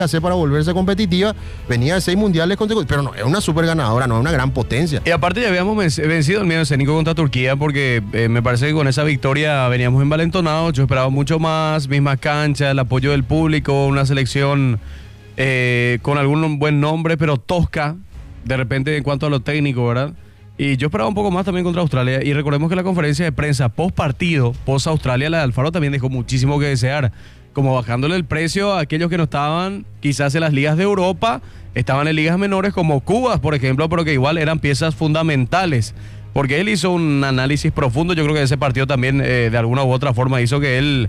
hacer para volverse competitiva. Venía de 6 mundiales consecutivos, pero no es una super ganadora, no es una gran potencia. Y aparte ya habíamos vencido el miedo escénico contra Turquía porque me parece que con esa victoria veníamos envalentonados. Yo esperaba mucho más, misma cancha, el apoyo del público, una selección con algún buen nombre, pero tosca de repente en cuanto a lo técnico, ¿verdad? Y yo esperaba un poco más también contra Australia. Y recordemos que la conferencia de prensa post partido, post Australia, la de Alfaro también dejó muchísimo que desear. Como bajándole el precio a aquellos que no estaban quizás en las ligas de Europa, estaban en ligas menores como Cuba, por ejemplo, pero que igual eran piezas fundamentales. Porque él hizo un análisis profundo. Yo creo que ese partido también de alguna u otra forma hizo que él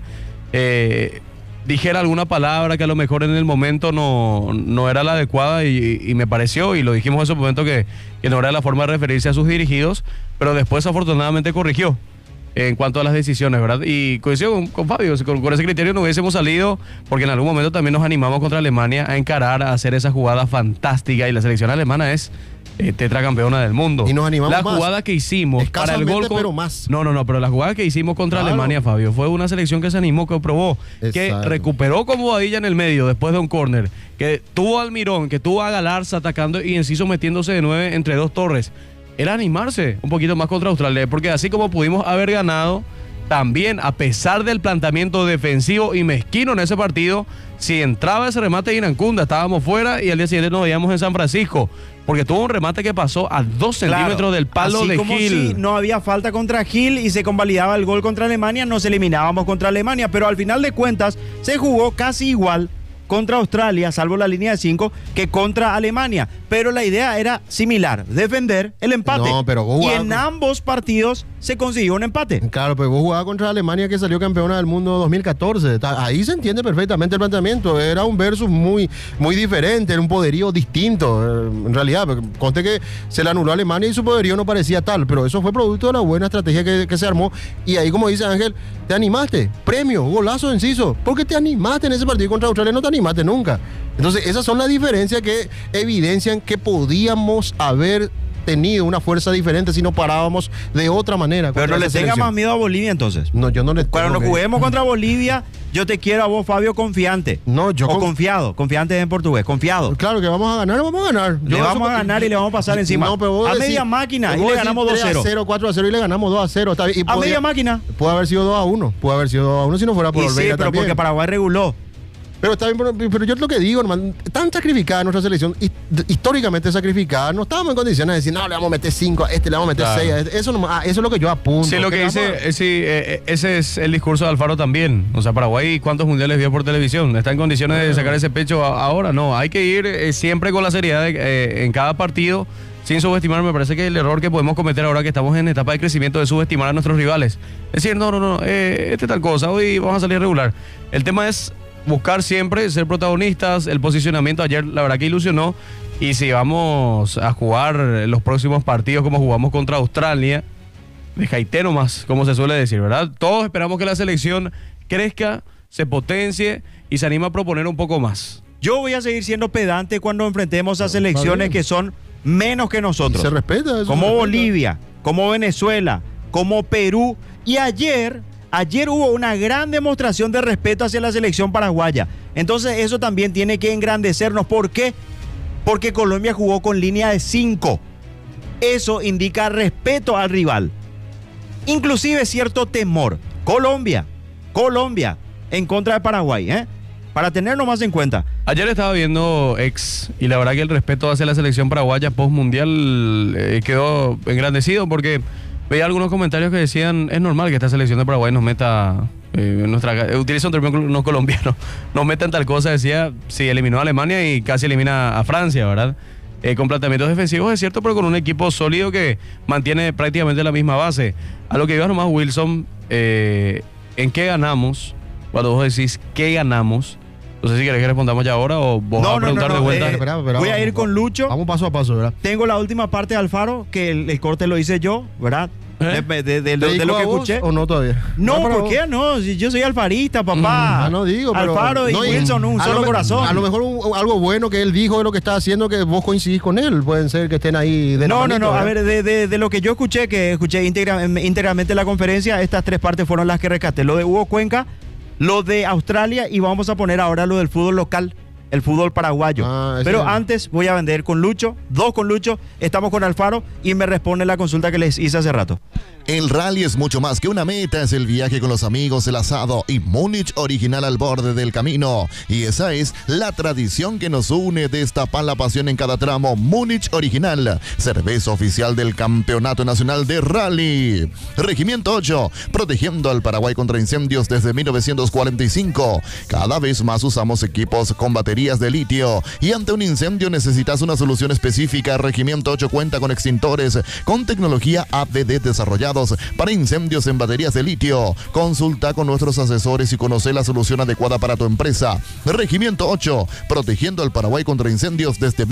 dijera alguna palabra que a lo mejor en el momento no era la adecuada y me pareció, y lo dijimos en ese momento, que no era la forma de referirse a sus dirigidos, pero después afortunadamente corrigió en cuanto a las decisiones, ¿verdad? Y coincido con Fabio, con ese criterio no hubiésemos salido, porque en algún momento también nos animamos contra Alemania a encarar, a hacer esa jugada fantástica, y la selección alemana es tetracampeona del mundo. Y nos animamos la más. Jugada que hicimos para el gol pero más. No, pero la jugada que hicimos contra Alemania, Fabio, fue una selección que se animó, que probó, que recuperó con Bobadilla en el medio después de un córner, que tuvo a Almirón, que tuvo a Galarza atacando y Enciso metiéndose de 9 entre dos torres. Era animarse un poquito más contra Australia, porque así como pudimos haber ganado, también a pesar del planteamiento defensivo y mezquino en ese partido, si entraba ese remate de Irancunda, estábamos fuera y al día siguiente nos veíamos en San Francisco, porque tuvo un remate que pasó a 2 centímetros del palo así de como Gil. Si no había falta contra Gil y se convalidaba el gol contra Alemania, nos eliminábamos contra Alemania, pero al final de cuentas se jugó casi igual contra Australia, salvo la línea de 5, que contra Alemania. Pero la idea era similar, defender el empate. No, pero vos y jugabas en ambos partidos se consiguió un empate. Claro, pero vos jugabas contra Alemania, que salió campeona del mundo 2014. Ahí se entiende perfectamente el planteamiento. Era un versus muy, muy diferente, era un poderío distinto. En realidad, conste que se le anuló a Alemania y su poderío no parecía tal, pero eso fue producto de la buena estrategia que se armó. Y ahí, como dice Ángel, te animaste. Premio, golazo de Enciso. Porque te animaste en ese partido contra Australia, no te animaste nunca. Entonces, esas son las diferencias que evidencian que podíamos haber tenido una fuerza diferente si no parábamos de otra manera. Pero no le tenga más miedo a Bolivia entonces. No, yo no le tengo. Cuando nos juguemos contra Bolivia, yo te quiero a vos, Fabio, confiante. No, yo confiado. Confiante en portugués, confiado. Claro que vamos a ganar, vamos a ganar. Le vamos a ganar y le vamos a pasar encima. No, pero vos a decís, media máquina y le ganamos 2-0. 3-0, 4-0 y le ganamos 2-0. Está bien. Y a media máquina. Puede haber sido 2-1. Puede haber sido 2-1 si no fuera por Olvera. Sí, pero también. porque Paraguay reguló. Pero está bien, pero yo lo que digo, hermano, tan sacrificada nuestra selección, históricamente sacrificada, no estábamos en condiciones de decir, no, le vamos a meter 5 a este, le vamos a meter 6 a este. Eso es lo que yo apunto. Sí, lo que dice, ese es el discurso de Alfaro también. O sea, Paraguay, ¿cuántos mundiales vio por televisión? ¿Está en condiciones de sacar ese pecho ahora? No, hay que ir siempre con la seriedad en cada partido, sin subestimar. Me parece que el error que podemos cometer ahora que estamos en etapa de crecimiento es subestimar a nuestros rivales. Es decir, no, este tal cosa, hoy vamos a salir regular. El tema es buscar siempre ser protagonistas. El posicionamiento ayer la verdad que ilusionó, y si vamos a jugar los próximos partidos como jugamos contra Australia, de jaité nomás, como se suele decir, ¿verdad? Todos esperamos que la selección crezca, se potencie y se anime a proponer un poco más. Yo voy a seguir siendo pedante cuando enfrentemos a selecciones que son menos que nosotros. Se respeta eso. Como Bolivia, como Venezuela, como Perú. Y ayer hubo una gran demostración de respeto hacia la selección paraguaya. Entonces eso también tiene que engrandecernos. ¿Por qué? Porque Colombia jugó con línea de 5. Eso indica respeto al rival. Inclusive cierto temor. Colombia en contra de Paraguay, para tenerlo más en cuenta. Ayer estaba viendo y la verdad que el respeto hacia la selección paraguaya post-mundial quedó engrandecido, porque veía algunos comentarios que decían, es normal que esta selección de Paraguay nos meta, utiliza un término no colombiano, nos meta en tal cosa, decía, si eliminó a Alemania y casi elimina a Francia, ¿verdad? Con planteamientos defensivos, es cierto, pero con un equipo sólido que mantiene prácticamente la misma base. A lo que iba nomás, Wilson, ¿en qué ganamos? Cuando vos decís, ¿qué ganamos? No sé si querés que respondamos ya ahora o vos vas a preguntar de vuelta. Espera, voy a ir con Lucho. Vamos paso a paso, ¿verdad? Tengo la última parte de Alfaro, que el corte lo hice yo, ¿verdad? De lo que escuché. ¿O no todavía? No, ¿por qué no? Si yo soy alfarista, papá. No digo, pero Alfaro y Wilson, un solo corazón. A lo mejor algo bueno que él dijo de lo que está haciendo, que vos coincidís con él. Pueden ser que estén ahí de No. A ver, de lo que yo escuché, íntegramente la conferencia, estas 3 partes fueron las que rescaté. Lo de Hugo Cuenca, lo de Australia, y vamos a poner ahora lo del fútbol local. el fútbol paraguayo. Pero antes voy a vender con Lucho, 2 con Lucho, estamos con Alfaro y me responde la consulta que les hice hace rato. El rally es mucho más que una meta, es el viaje con los amigos, el asado y Múnich original al borde del camino. Y esa es la tradición que nos une, destapar la pasión en cada tramo. Múnich original, cerveza oficial del Campeonato Nacional de Rally. Regimiento 8, protegiendo al Paraguay contra incendios desde 1945. Cada vez más usamos equipos con baterías de litio y ante un incendio necesitas una solución específica. Regimiento 8 cuenta con extintores con tecnología ABD desarrollada para incendios en baterías de litio. Consulta con nuestros asesores y conoce la solución adecuada para tu empresa. Regimiento 8, protegiendo al Paraguay contra incendios desde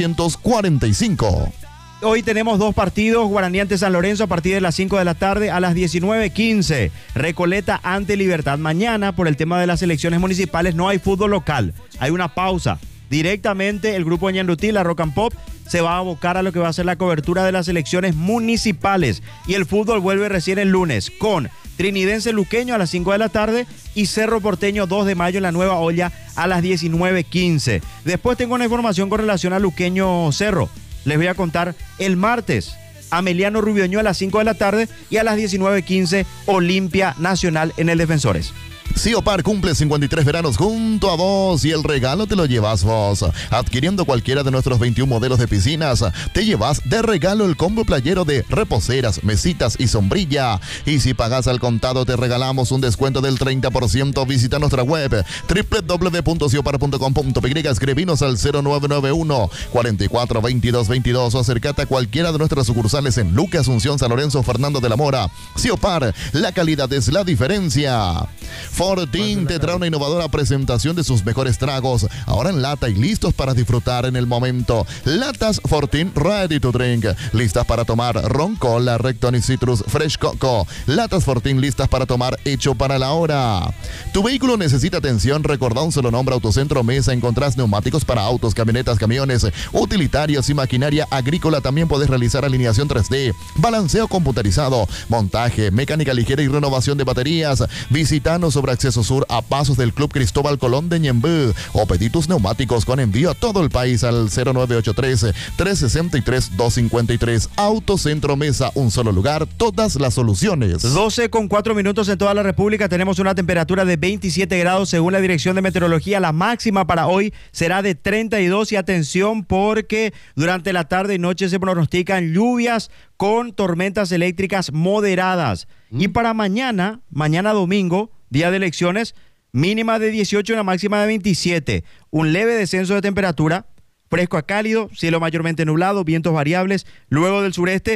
1945. Hoy tenemos 2 partidos, Guaraní ante San Lorenzo a partir de las 5 de la tarde, a las 19:15. Recoleta ante Libertad. Mañana, por el tema de las elecciones municipales, no hay fútbol local, hay una pausa. Directamente el grupo Ñandutí, la Rock and Pop, se va a abocar a lo que va a ser la cobertura de las elecciones municipales. Y el fútbol vuelve recién el lunes con Trinidense Luqueño a las 5 de la tarde y Cerro Porteño 2 de mayo en la Nueva Olla a las 19:15. Después tengo una información con relación a Luqueño Cerro. Les voy a contar el martes. Ameliano Rubioño a las 5 de la tarde y a las 19:15 Olimpia Nacional en el Defensores. Ciopar cumple 53 veranos junto a vos y el regalo te lo llevas vos. Adquiriendo cualquiera de nuestros 21 modelos de piscinas, te llevas de regalo el combo playero de reposeras, mesitas y sombrilla. Y si pagas al contado te regalamos un descuento del 30%. Visita nuestra web www.ciopar.com.py, escribinos al 0991 44 22 22 o acercate a cualquiera de nuestras sucursales en Luque, Asunción, San Lorenzo, Fernando de la Mora. Ciopar, la calidad es la diferencia. Fortín te trae una innovadora presentación de sus mejores tragos, ahora en lata y listos para disfrutar en el momento. Latas Fortín Ready to Drink, listas para tomar ron, cola, Red Tonic Citrus, Fresh Coco. Latas Fortín listas para tomar, hecho para la hora. Tu vehículo necesita atención, recordá un solo nombre, Autocentro Mesa. Encontrás neumáticos para autos, camionetas, camiones, utilitarios y maquinaria agrícola. También podés realizar alineación 3D, balanceo computarizado, montaje, mecánica ligera y renovación de baterías. Visitanos sobre Acceso Sur a pasos del Club Cristóbal Colón de Ñembú o pedí tus neumáticos con envío a todo el país al 0983-363-253. Autocentro Mesa, un solo lugar, todas las soluciones. 12:04 en toda la República. Tenemos una temperatura de 27 grados según la Dirección de Meteorología. La máxima para hoy será de 32 y atención porque durante la tarde y noche se pronostican lluvias con tormentas eléctricas moderadas. Y para mañana domingo, día de elecciones, mínima de 18 y una máxima de 27. Un leve descenso de temperatura, fresco a cálido, cielo mayormente nublado, vientos variables, luego del sureste,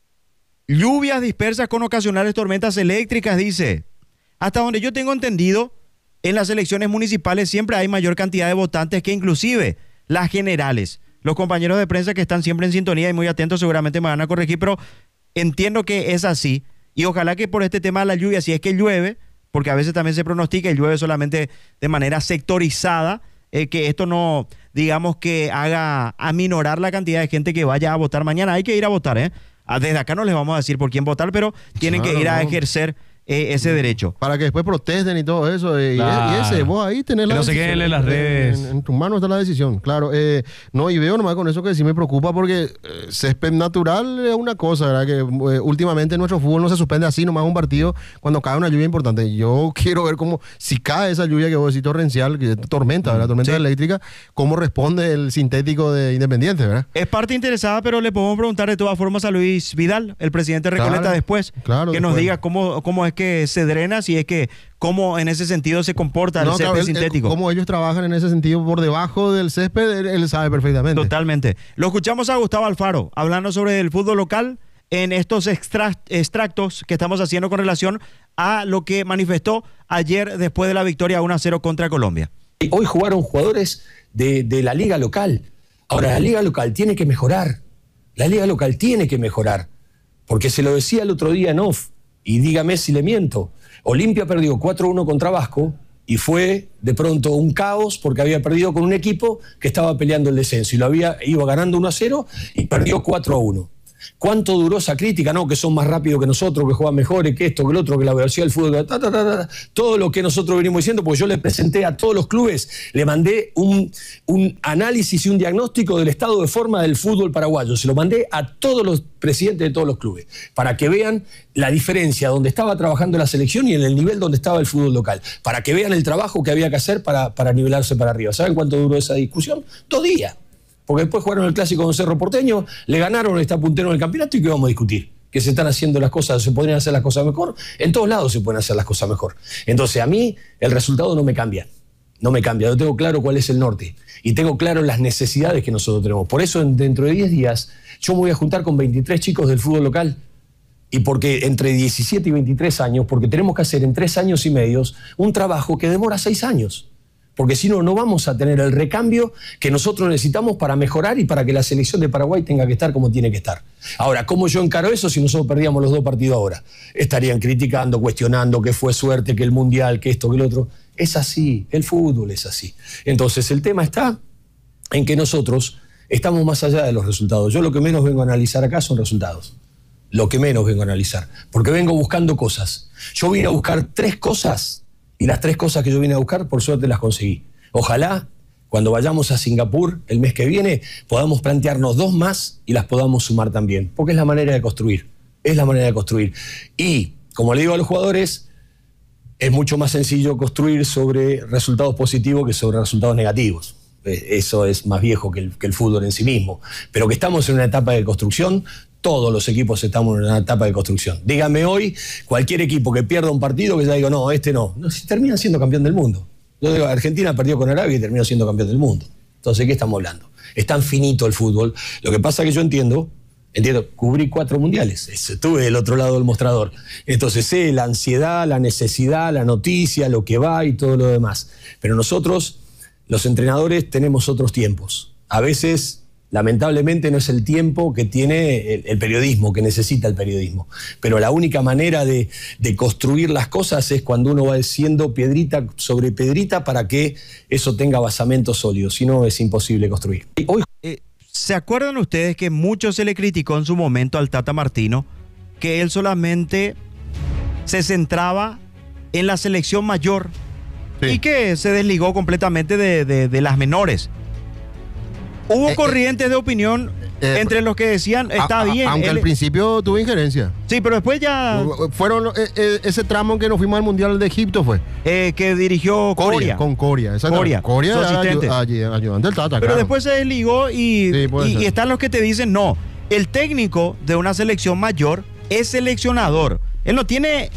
lluvias dispersas con ocasionales tormentas eléctricas, dice. Hasta donde yo tengo entendido, en las elecciones municipales siempre hay mayor cantidad de votantes que inclusive las generales. Los compañeros de prensa que están siempre en sintonía y muy atentos seguramente me van a corregir, pero entiendo que es así. Y ojalá que por este tema de la lluvia, si es que llueve, porque a veces también se pronostica y llueve solamente de manera sectorizada, que esto no, digamos, que haga aminorar la cantidad de gente que vaya a votar mañana. Hay que ir a votar, ¿eh? Desde acá no les vamos a decir por quién votar, pero tienen que ir a ejercer ese derecho. Para que después protesten y todo eso. Y ese, vos ahí tenés la decisión. No se queden en las redes. En tus manos está la decisión, claro. No, y veo nomás con eso que sí me preocupa porque césped natural es una cosa, ¿verdad? Que últimamente nuestro fútbol no se suspende así nomás un partido cuando cae una lluvia importante. Yo quiero ver cómo, si cae esa lluvia que vos decís torrencial, que es tormenta, ¿verdad? Tormenta eléctrica, cómo responde el sintético de Independiente, ¿verdad? Es parte interesada, pero le podemos preguntar de todas formas a Luis Vidal, el presidente de Recoleta, después, que nos diga cómo es que se drena, si es que cómo en ese sentido se comporta el césped sintético. Cómo ellos trabajan en ese sentido por debajo del césped, él sabe perfectamente. Totalmente. Lo escuchamos a Gustavo Alfaro hablando sobre el fútbol local en estos extractos que estamos haciendo con relación a lo que manifestó ayer después de la victoria 1-0 contra Colombia. Hoy jugaron jugadores de la liga local. Ahora, la liga local tiene que mejorar. La liga local tiene que mejorar. Porque se lo decía el otro día en off, y dígame si le miento. Olimpia perdió 4-1 contra Vasco y fue de pronto un caos porque había perdido con un equipo que estaba peleando el descenso y iba ganando 1-0 y perdió 4-1. ¿Cuánto duró esa crítica? No, que son más rápidos que nosotros, que juegan mejores, que esto, que el otro, que la velocidad del fútbol, todo lo que nosotros venimos diciendo, porque yo le presenté a todos los clubes, le mandé un análisis y un diagnóstico del estado de forma del fútbol paraguayo. Se lo mandé a todos los presidentes de todos los clubes, para que vean la diferencia donde estaba trabajando la selección y en el nivel donde estaba el fútbol local, para que vean el trabajo que había que hacer para nivelarse para arriba. ¿Saben cuánto duró esa discusión? 2 días. Porque después jugaron el clásico con Cerro Porteño, le ganaron, está puntero en el campeonato y ¿qué vamos a discutir? Que se están haciendo las cosas, se podrían hacer las cosas mejor. En todos lados se pueden hacer las cosas mejor. Entonces a mí el resultado no me cambia. No me cambia. Yo tengo claro cuál es el norte y tengo claro las necesidades que nosotros tenemos. Por eso dentro de 10 días yo me voy a juntar con 23 chicos del fútbol local. Y porque entre 17 y 23 años, porque tenemos que hacer en 3 años y medio un trabajo que demora 6 años. Porque si no, no vamos a tener el recambio que nosotros necesitamos para mejorar y para que la selección de Paraguay tenga que estar como tiene que estar. Ahora, ¿cómo yo encaro eso si nosotros perdíamos los 2 partidos ahora? Estarían criticando, cuestionando que fue suerte, que el Mundial, que esto, que el otro. Es así, el fútbol es así. Entonces, el tema está en que nosotros estamos más allá de los resultados. Yo lo que menos vengo a analizar acá son resultados. Lo que menos vengo a analizar. Porque vengo buscando cosas. Yo vine a buscar 3 cosas. Y las 3 cosas que yo vine a buscar, por suerte las conseguí. Ojalá, cuando vayamos a Singapur el mes que viene, podamos plantearnos 2 más y las podamos sumar también. Porque es la manera de construir. Es la manera de construir. Y, como le digo a los jugadores, es mucho más sencillo construir sobre resultados positivos que sobre resultados negativos. Eso es más viejo que el fútbol en sí mismo. Pero que estamos en una etapa de construcción. Todos los equipos estamos en una etapa de construcción. Dígame hoy, cualquier equipo que pierda un partido, que ya digo, no, este no. Si termina siendo campeón del mundo. Yo digo, Argentina perdió con Arabia y terminó siendo campeón del mundo. Entonces, ¿qué estamos hablando? Es tan finito el fútbol. Lo que pasa es que yo entiendo, cubrí 4 mundiales. Estuve del otro lado del mostrador. Entonces sé la ansiedad, la necesidad, la noticia, lo que va y todo lo demás. Pero nosotros, los entrenadores, tenemos otros tiempos. A veces, lamentablemente, no es el tiempo que tiene el periodismo, que necesita el periodismo. Pero la única manera de construir las cosas es cuando uno va haciendo piedrita sobre piedrita para que eso tenga basamento sólido. Si no, es imposible construir. Hoy, ¿se acuerdan ustedes que mucho se le criticó en su momento al Tata Martino que él solamente se centraba en la selección mayor y que se desligó completamente de las menores? Hubo corrientes de opinión entre los que decían, está bien. Aunque al principio tuvo injerencia. Sí, pero después ya... Fueron ese tramo en que nos fuimos al Mundial de Egipto fue. Que dirigió Coria. Con Coria, exactamente. Coria su asistente. Ayudante del Tata, pero claro. después se desligó y están los que te dicen, no, el técnico de una selección mayor es seleccionador. Él no tiene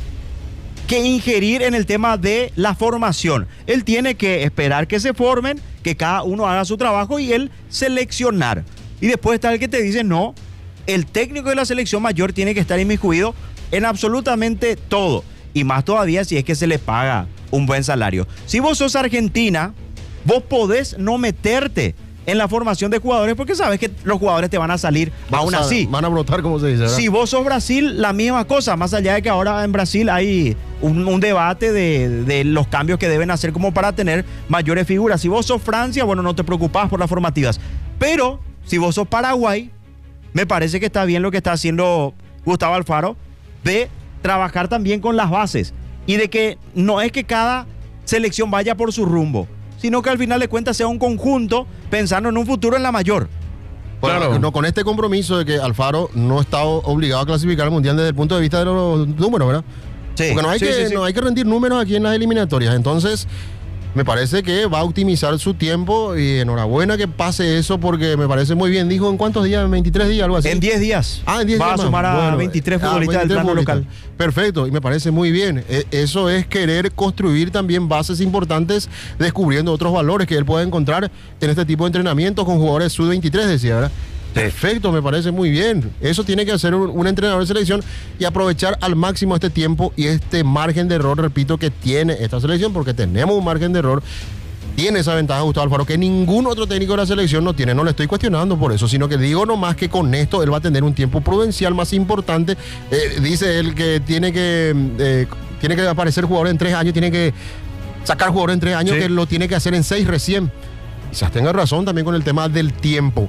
que ingerir en el tema de la formación. Él tiene que esperar que se formen, que cada uno haga su trabajo y él seleccionar. Y después está el que te dice, no, el técnico de la selección mayor tiene que estar inmiscuido en absolutamente todo. Y más todavía si es que se le paga un buen salario. Si vos sos Argentina, vos podés no meterte en la formación de jugadores porque sabes que los jugadores te van a salir aún así. Van a brotar, como se dice, ¿verdad? Si vos sos Brasil, la misma cosa, más allá de que ahora en Brasil hay un debate de los cambios que deben hacer como para tener mayores figuras. Si vos sos Francia, bueno, no te preocupás por las formativas. Pero si vos sos Paraguay, me parece que está bien lo que está haciendo Gustavo Alfaro de trabajar también con las bases y de que no es que cada selección vaya por su rumbo, sino que al final de cuentas sea un conjunto pensando en un futuro en la mayor. Bueno, claro. No, con este compromiso de que Alfaro no está obligado a clasificar al Mundial desde el punto de vista de los números, ¿verdad? Sí. Porque no hay que rendir números aquí en las eliminatorias. Entonces, me parece que va a optimizar su tiempo y enhorabuena que pase eso porque me parece muy bien. Dijo, ¿en cuántos días? ¿En 23 días? Algo así. En 10 días. En 10 días. Va a sumar a 23 futbolistas del plano local. Perfecto, y me parece muy bien. Eso es querer construir también bases importantes, descubriendo otros valores que él puede encontrar en este tipo de entrenamientos con jugadores sub-23, decía, ¿verdad? Perfecto, me parece muy bien. Eso tiene que hacer un entrenador de selección y aprovechar al máximo este tiempo y este margen de error, repito, que tiene esta selección, porque tenemos un margen de error. Tiene esa ventaja Gustavo Alfaro que ningún otro técnico de la selección no tiene. No le estoy cuestionando por eso, sino que digo nomás que con esto él va a tener un tiempo prudencial más importante. Dice él que tiene que aparecer jugador en 3 años, tiene que sacar jugador en 3 años, que lo tiene que hacer en 6 recién. Quizás tenga razón también con el tema del tiempo.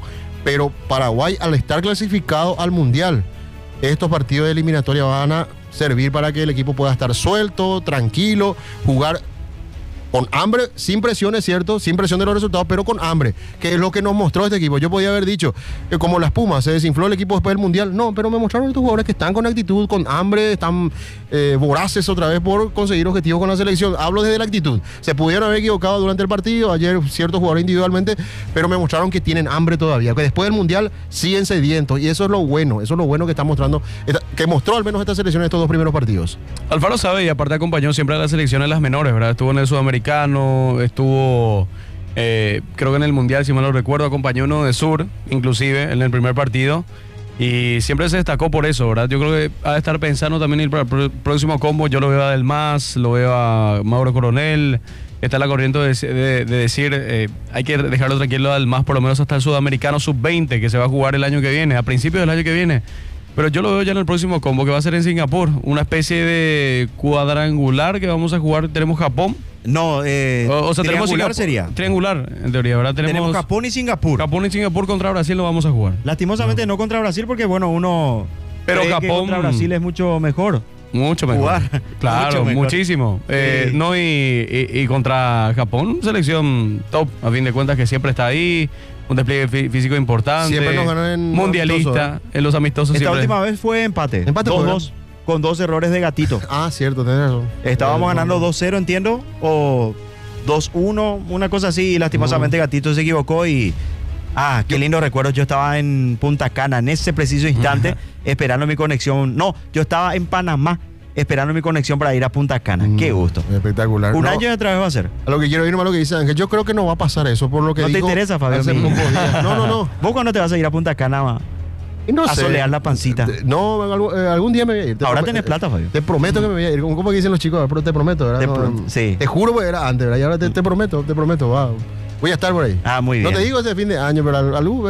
Pero Paraguay, al estar clasificado al Mundial, estos partidos de eliminatoria van a servir para que el equipo pueda estar suelto, tranquilo, jugar con hambre, sin presión, es cierto, sin presión de los resultados, pero con hambre, que es lo que nos mostró este equipo. Yo podía haber dicho que como las Pumas, se desinfló el equipo después del Mundial. No, pero me mostraron estos jugadores que están con actitud, con hambre, están voraces otra vez por conseguir objetivos con la selección. Hablo desde la actitud. Se pudieron haber equivocado durante el partido, ayer ciertos jugadores individualmente, pero me mostraron que tienen hambre todavía, que después del Mundial siguen sedientos, y eso es lo bueno que está mostrando, que mostró al menos esta selección en estos 2 primeros partidos. Alfaro sabe y aparte acompañó siempre a la selección en las menores, ¿verdad? Estuvo en el Sudamericano, estuvo, creo que en el Mundial, si mal no recuerdo, acompañó uno de Sur, inclusive, en el primer partido. Y siempre se destacó por eso, ¿verdad? Yo creo que ha de estar pensando también en el próximo combo. Yo lo veo a Del Mas, lo veo a Mauro Coronel. Está la corriente de decir, hay que dejarlo tranquilo a Del Mas por lo menos hasta el Sudamericano Sub-20, que se va a jugar el año que viene, a principios del año que viene. Pero yo lo veo ya en el próximo combo, que va a ser en Singapur. Una especie de cuadrangular que vamos a jugar. Tenemos Japón. No, O sea, tenemos triangular sería. Triangular, en teoría, ¿verdad? Tenemos Japón y Singapur. Japón y Singapur contra Brasil lo vamos a jugar. Lastimosamente no contra Brasil porque, bueno, uno Pero cree que Japón- contra Brasil es mucho mejor. Mucho mejor. Jugar. Claro, Mucho mejor. muchísimo. Sí. No, y contra Japón, selección top, a fin de cuentas, que siempre está ahí. Un despliegue físico importante. Siempre nos ganan en mundialista, amistoso, en los amistosos Esta siempre. última vez fue empate. Empate fue, 2-2. Con 2 errores de Gatito. Ah, cierto, tenés razón. Estábamos ganando 2-0, entiendo, o 2-1, una cosa así, y lastimosamente Gatito se equivocó y... Ah, qué lindo recuerdo. Yo estaba en Punta Cana en ese preciso instante esperando mi conexión. No, yo estaba en Panamá esperando mi conexión para ir a Punta Cana. Qué gusto. Espectacular. Un No, año de otra vez va a ser. a lo que quiero ir más lo que dice Ángel. Yo creo que no va a pasar eso, por lo que ¿No te dijo interesa, Fabián? hace pocos días. No. ¿Vos cuándo te vas a ir a Punta Cana Y no a sé. solear la pancita? No, algún día me voy a ir. Ahora tenés plata, Fabio. Te prometo que me voy a ir. ¿Cómo que dicen los chicos? Pero te prometo, ¿verdad? Sí. Te juro que era antes, ¿verdad? Y ahora te prometo, va. Voy a estar por ahí. Ah, muy bien. No te digo este fin de año, pero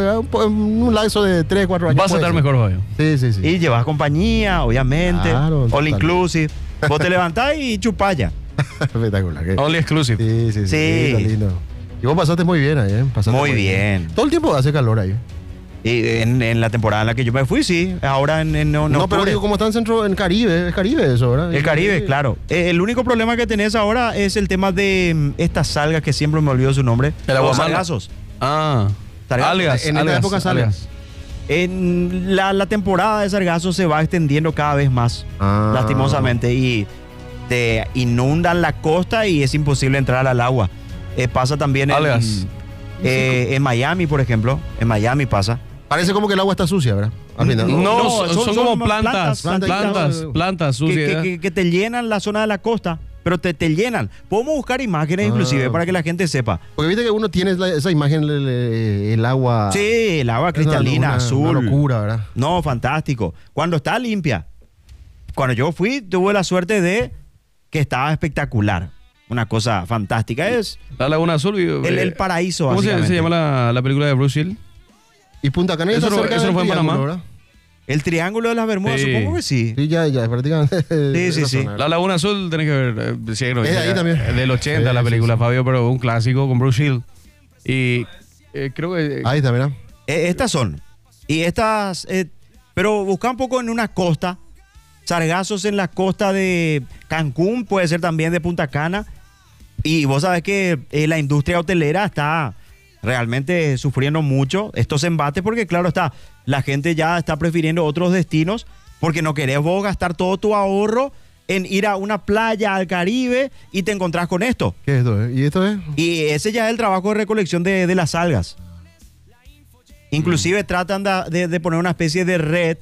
un lapso de 3, 4 años. Vas a puede estar ser. mejor, Fabio. Sí. Y llevas compañía, obviamente. Claro, All total. inclusive. Vos te levantás y chupaya. Espectacular. ¿qué? Only exclusive. Sí. Sí. Lindo. Y vos pasaste muy bien ahí, ¿eh? Pasaste Muy bien. Todo el tiempo hace calor ahí. Y en la temporada en la que yo me fui, sí. Ahora no, No, pero digo, como está en Caribe, es Caribe eso, ¿verdad? El Caribe, claro. El único problema que tenés ahora es el tema de estas algas que siempre me olvido su nombre. El Los aguamala. sargazos. Ah, Sargazos. algas. En esta algas, época sale. algas. En la temporada de sargazos se va extendiendo cada vez más, Ah. lastimosamente, y te inundan la costa y es imposible entrar al agua. Pasa también Algas. en Miami, por ejemplo. En Miami pasa. Parece como que el agua está sucia, ¿verdad? Al final. No, No, son como plantas, plantas, plantas Que, sucias. que te llenan la zona de la costa, pero te llenan. Podemos buscar imágenes inclusive para que la gente sepa. Porque viste que uno tiene esa imagen, el agua. Sí, el agua es cristalina, una azul. locura, ¿verdad? No, fantástico. Cuando está limpia. Cuando yo fui, tuve la suerte de que estaba espectacular. Una cosa fantástica. Es La Laguna Azul. el paraíso, ¿Cómo se básicamente. llama la película de Bruce Hill? Y Punta Cana Eso está no- cerca eso no del fue en triángulo, Panamá. ¿verdad? El Triángulo de las Bermudas, Sí. supongo que sí. Sí, ya, prácticamente. Sí, esa sí. zona. La Laguna Azul, tenés que ver. Sí, creo que Es de ahí ya- también. Del 80, Sí, la sí, película, sí. Fabio, pero un clásico con Bruce Hill. Y creo que. Ahí está, ¿verdad? Estas son. Y estas. Pero busca un poco en una costa. Sargazos en la costa de Cancún, puede ser también de Punta Cana. Y vos sabés que la industria hotelera está realmente sufriendo mucho estos embates porque, claro está, la gente ya está prefiriendo otros destinos porque no querés vos gastar todo tu ahorro en ir a una playa al Caribe y te encontrás con esto. ¿Qué es esto? ¿Y esto es? Y ese ya es el trabajo de recolección de las algas. Inclusive tratan de poner una especie de red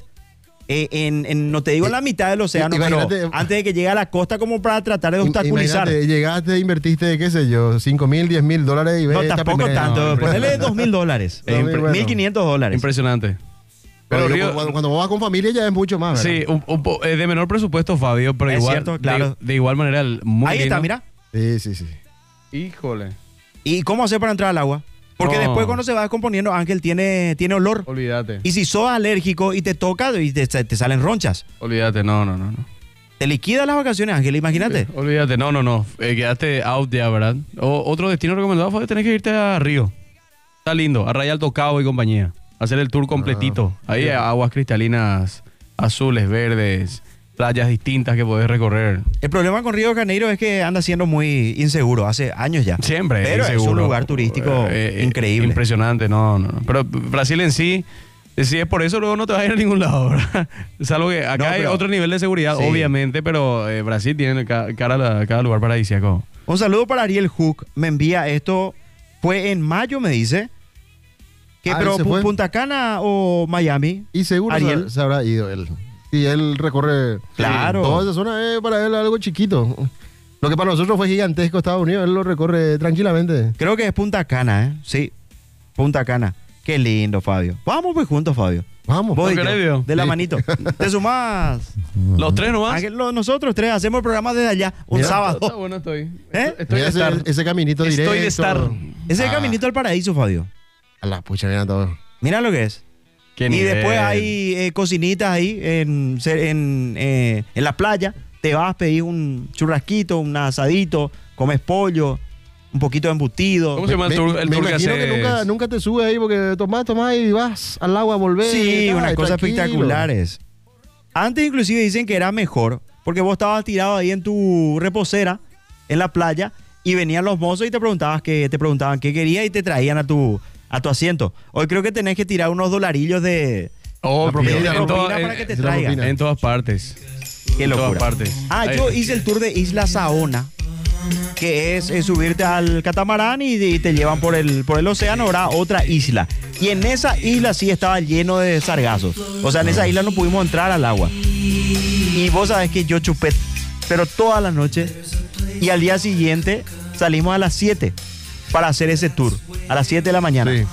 no te digo en la mitad del océano, pero Imagínate- antes de que llegue a la costa como para tratar de obstaculizar. Imagínate, llegaste, invertiste, qué sé yo, $5,000, $10,000 y ves No, esta tampoco primera- tanto. No, Ponele $2,000. No, bueno. $1,500. Impresionante. Pero Pero Río- cuando vos vas con familia ya es mucho más, ¿verdad? Sí, de menor presupuesto, Fabio, pero Es igual. cierto, claro. De igual manera, muy Ahí está, lindo. mira. Sí. Híjole. ¿Y cómo hacer para entrar al agua? Porque No. después cuando se va descomponiendo, Ángel tiene olor. Olvídate. Y si sos alérgico y te toca y te salen ronchas. Olvídate, no. Te liquida las vacaciones, Ángel, imagínate. Olvídate, no. Quedaste out ya, ¿verdad? Otro destino recomendado, Fabio, tenés que irte a Río. Está lindo, a Raya Alto Cabo y compañía. Hacer el tour completito. Ahí hay aguas cristalinas, azules, verdes, playas distintas que podés recorrer. El problema con Río de Janeiro es que anda siendo muy inseguro, hace años ya. Siempre. Pero es un inseguro. lugar turístico increíble. Impresionante, no. Pero Brasil en sí, si es por eso, luego no te vas a ir a ningún lado, ¿verdad? Salvo que acá No, hay pero- otro nivel de seguridad, Sí. obviamente, pero Brasil tiene cada lugar paradisíaco. Un saludo para Ariel Hook, me envía esto, fue en mayo me dice, que Ah, pero él se fue. Punta Cana o Miami. Y seguro Ariel. se habrá ido él. Y él recorre Claro. toda esa zona, es para él algo chiquito. Lo que para nosotros fue gigantesco Estados Unidos, él lo recorre tranquilamente. Creo que es Punta Cana, ¿eh? Sí, Punta Cana. Qué lindo, Fabio. Vamos pues juntos, Fabio. Vamos. Vos y ¿No yo, querés, Fabio? de la Sí. manito. ¿Te sumás? Los tres nomás. Ángel, nosotros tres hacemos el programa desde allá, un Mira, Está sábado. bueno, estoy. ¿Eh? Estoy Mira de estar. ese caminito directo. Estoy de estar. Ese es el Ah, caminito al paraíso, Fabio. A la pucha, mira todo. Mira lo que es. Qué Y nivel. después hay cocinitas ahí en la playa. Te vas, pedís un churrasquito, un asadito, comes pollo, un poquito de embutido. ¿Cómo se llama el tour, el me tour que imagino que haces? nunca te subes ahí porque tomás y vas al agua a volver. Sí, Ay, unas cosas tranquilo. espectaculares. Antes inclusive dicen que era mejor, porque vos estabas tirado ahí en tu reposera, en la playa, y venían los mozos y te preguntaban qué querías y te traían a tu asiento. Hoy creo que tenés que tirar unos dolarillos de Oh, propina, en, la en propina toda- para que te es la traigan. propina. en todas partes. Qué En todas locura. partes. Ah, Ahí. yo hice el tour de Isla Saona, que es subirte al catamarán y te llevan por el océano, ahora otra isla. Y en esa isla sí estaba lleno de sargazos. O sea, en esa isla no pudimos entrar al agua. Y vos sabés que yo chupé, pero toda la noche. Y al día siguiente salimos a las 7 para hacer ese tour. A las 7 de la mañana. Sí.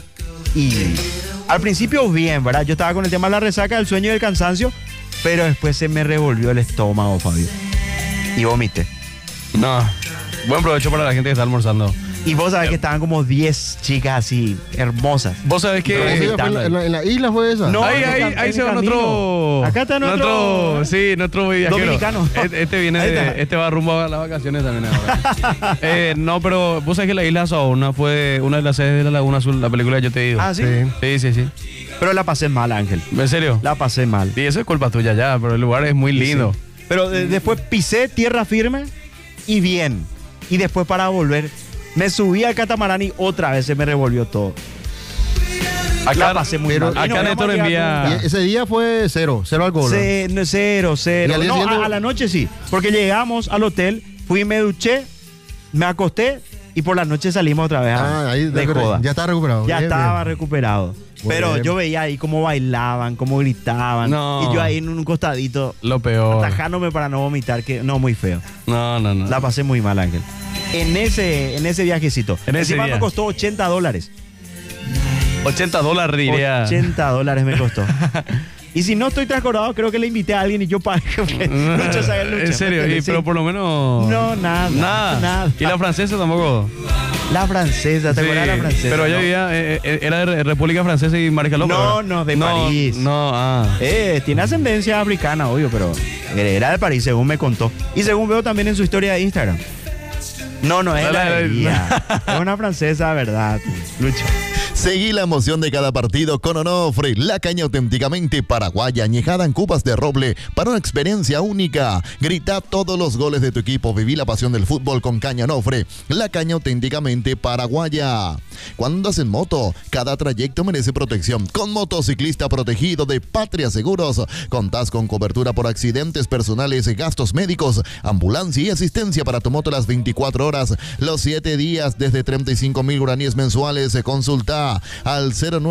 Y al principio bien, ¿verdad? Yo estaba con el tema de la resaca, del sueño y del cansancio, pero después se me revolvió el estómago, Fabio. Y vomité. No. Buen provecho para la gente que está almorzando. Y vos sabés que estaban como 10 chicas así, hermosas. Vos sabés Pero que... ese fue en la isla fue esa. No, ahí, en el ahí, cam- ahí en se el va camino. nuestro... Acá está nuestro- Sí, nuestro viajero. Dominicano. Este viene Ahí de... está. Este va rumbo a las vacaciones también ahora. No, pero vos sabés que la isla Saona fue una de las sedes de la Laguna Azul, la película que yo te digo. Ah, ¿sí? Sí. Pero la pasé mal, Ángel. ¿En serio? La pasé mal. Y eso es culpa tuya ya, pero el lugar es muy lindo. Pero después pisé tierra firme y bien. Y después para volver, me subí al catamarán y otra vez se me revolvió todo. La pasé muy pero mal. Y no acá íbamos Néstor a llegar envía- nunca. Y ese día fue cero alcohol. ¿no? Cero. Y al día No, siguiente- a la noche sí. Porque llegamos al hotel, fui, me duché, me acosté y por la noche salimos otra vez Ahí de joda. ya está recuperado. Ya Bien, estaba bien. recuperado. Pero Bien. yo veía ahí cómo bailaban, cómo gritaban. No. Y yo ahí en un costadito, Lo peor. atajándome para no vomitar, que no, muy feo. No. La pasé muy mal, Ángel. En ese viajecito. En ese Encima día. me costó $80. $80 diría. $80 me costó. Y si no estoy transcordado, creo que le invité a alguien y yo pagué. Lucho, ¿sabes, Lucho? En serio, ¿Me y, entiendes? pero Sí. por lo menos... No, nada. ¿Y la francesa tampoco? La francesa, ¿te Sí, acuerdas de la francesa? pero ella no? vivía, era de República Francesa y Mariscal López, No, ¿verdad? no, de París. No. Tiene ascendencia africana, obvio, pero era de París, según me contó. Y según veo también en su historia de Instagram. No es la de ella. Es una francesa, ¿verdad? Lucho. Seguí la emoción de cada partido con Onofre, la caña auténticamente paraguaya, añejada en cupas de roble para una experiencia única. Grita todos los goles de tu equipo, viví la pasión del fútbol con caña Onofre, la caña auténticamente paraguaya. Cuando andas en moto, cada trayecto merece protección. Con motociclista protegido de Patria Seguros, contás con cobertura por accidentes personales, gastos médicos, ambulancia y asistencia para tu moto las 24 horas, los 7 días desde 35,000 guaraníes mensuales. Consulta al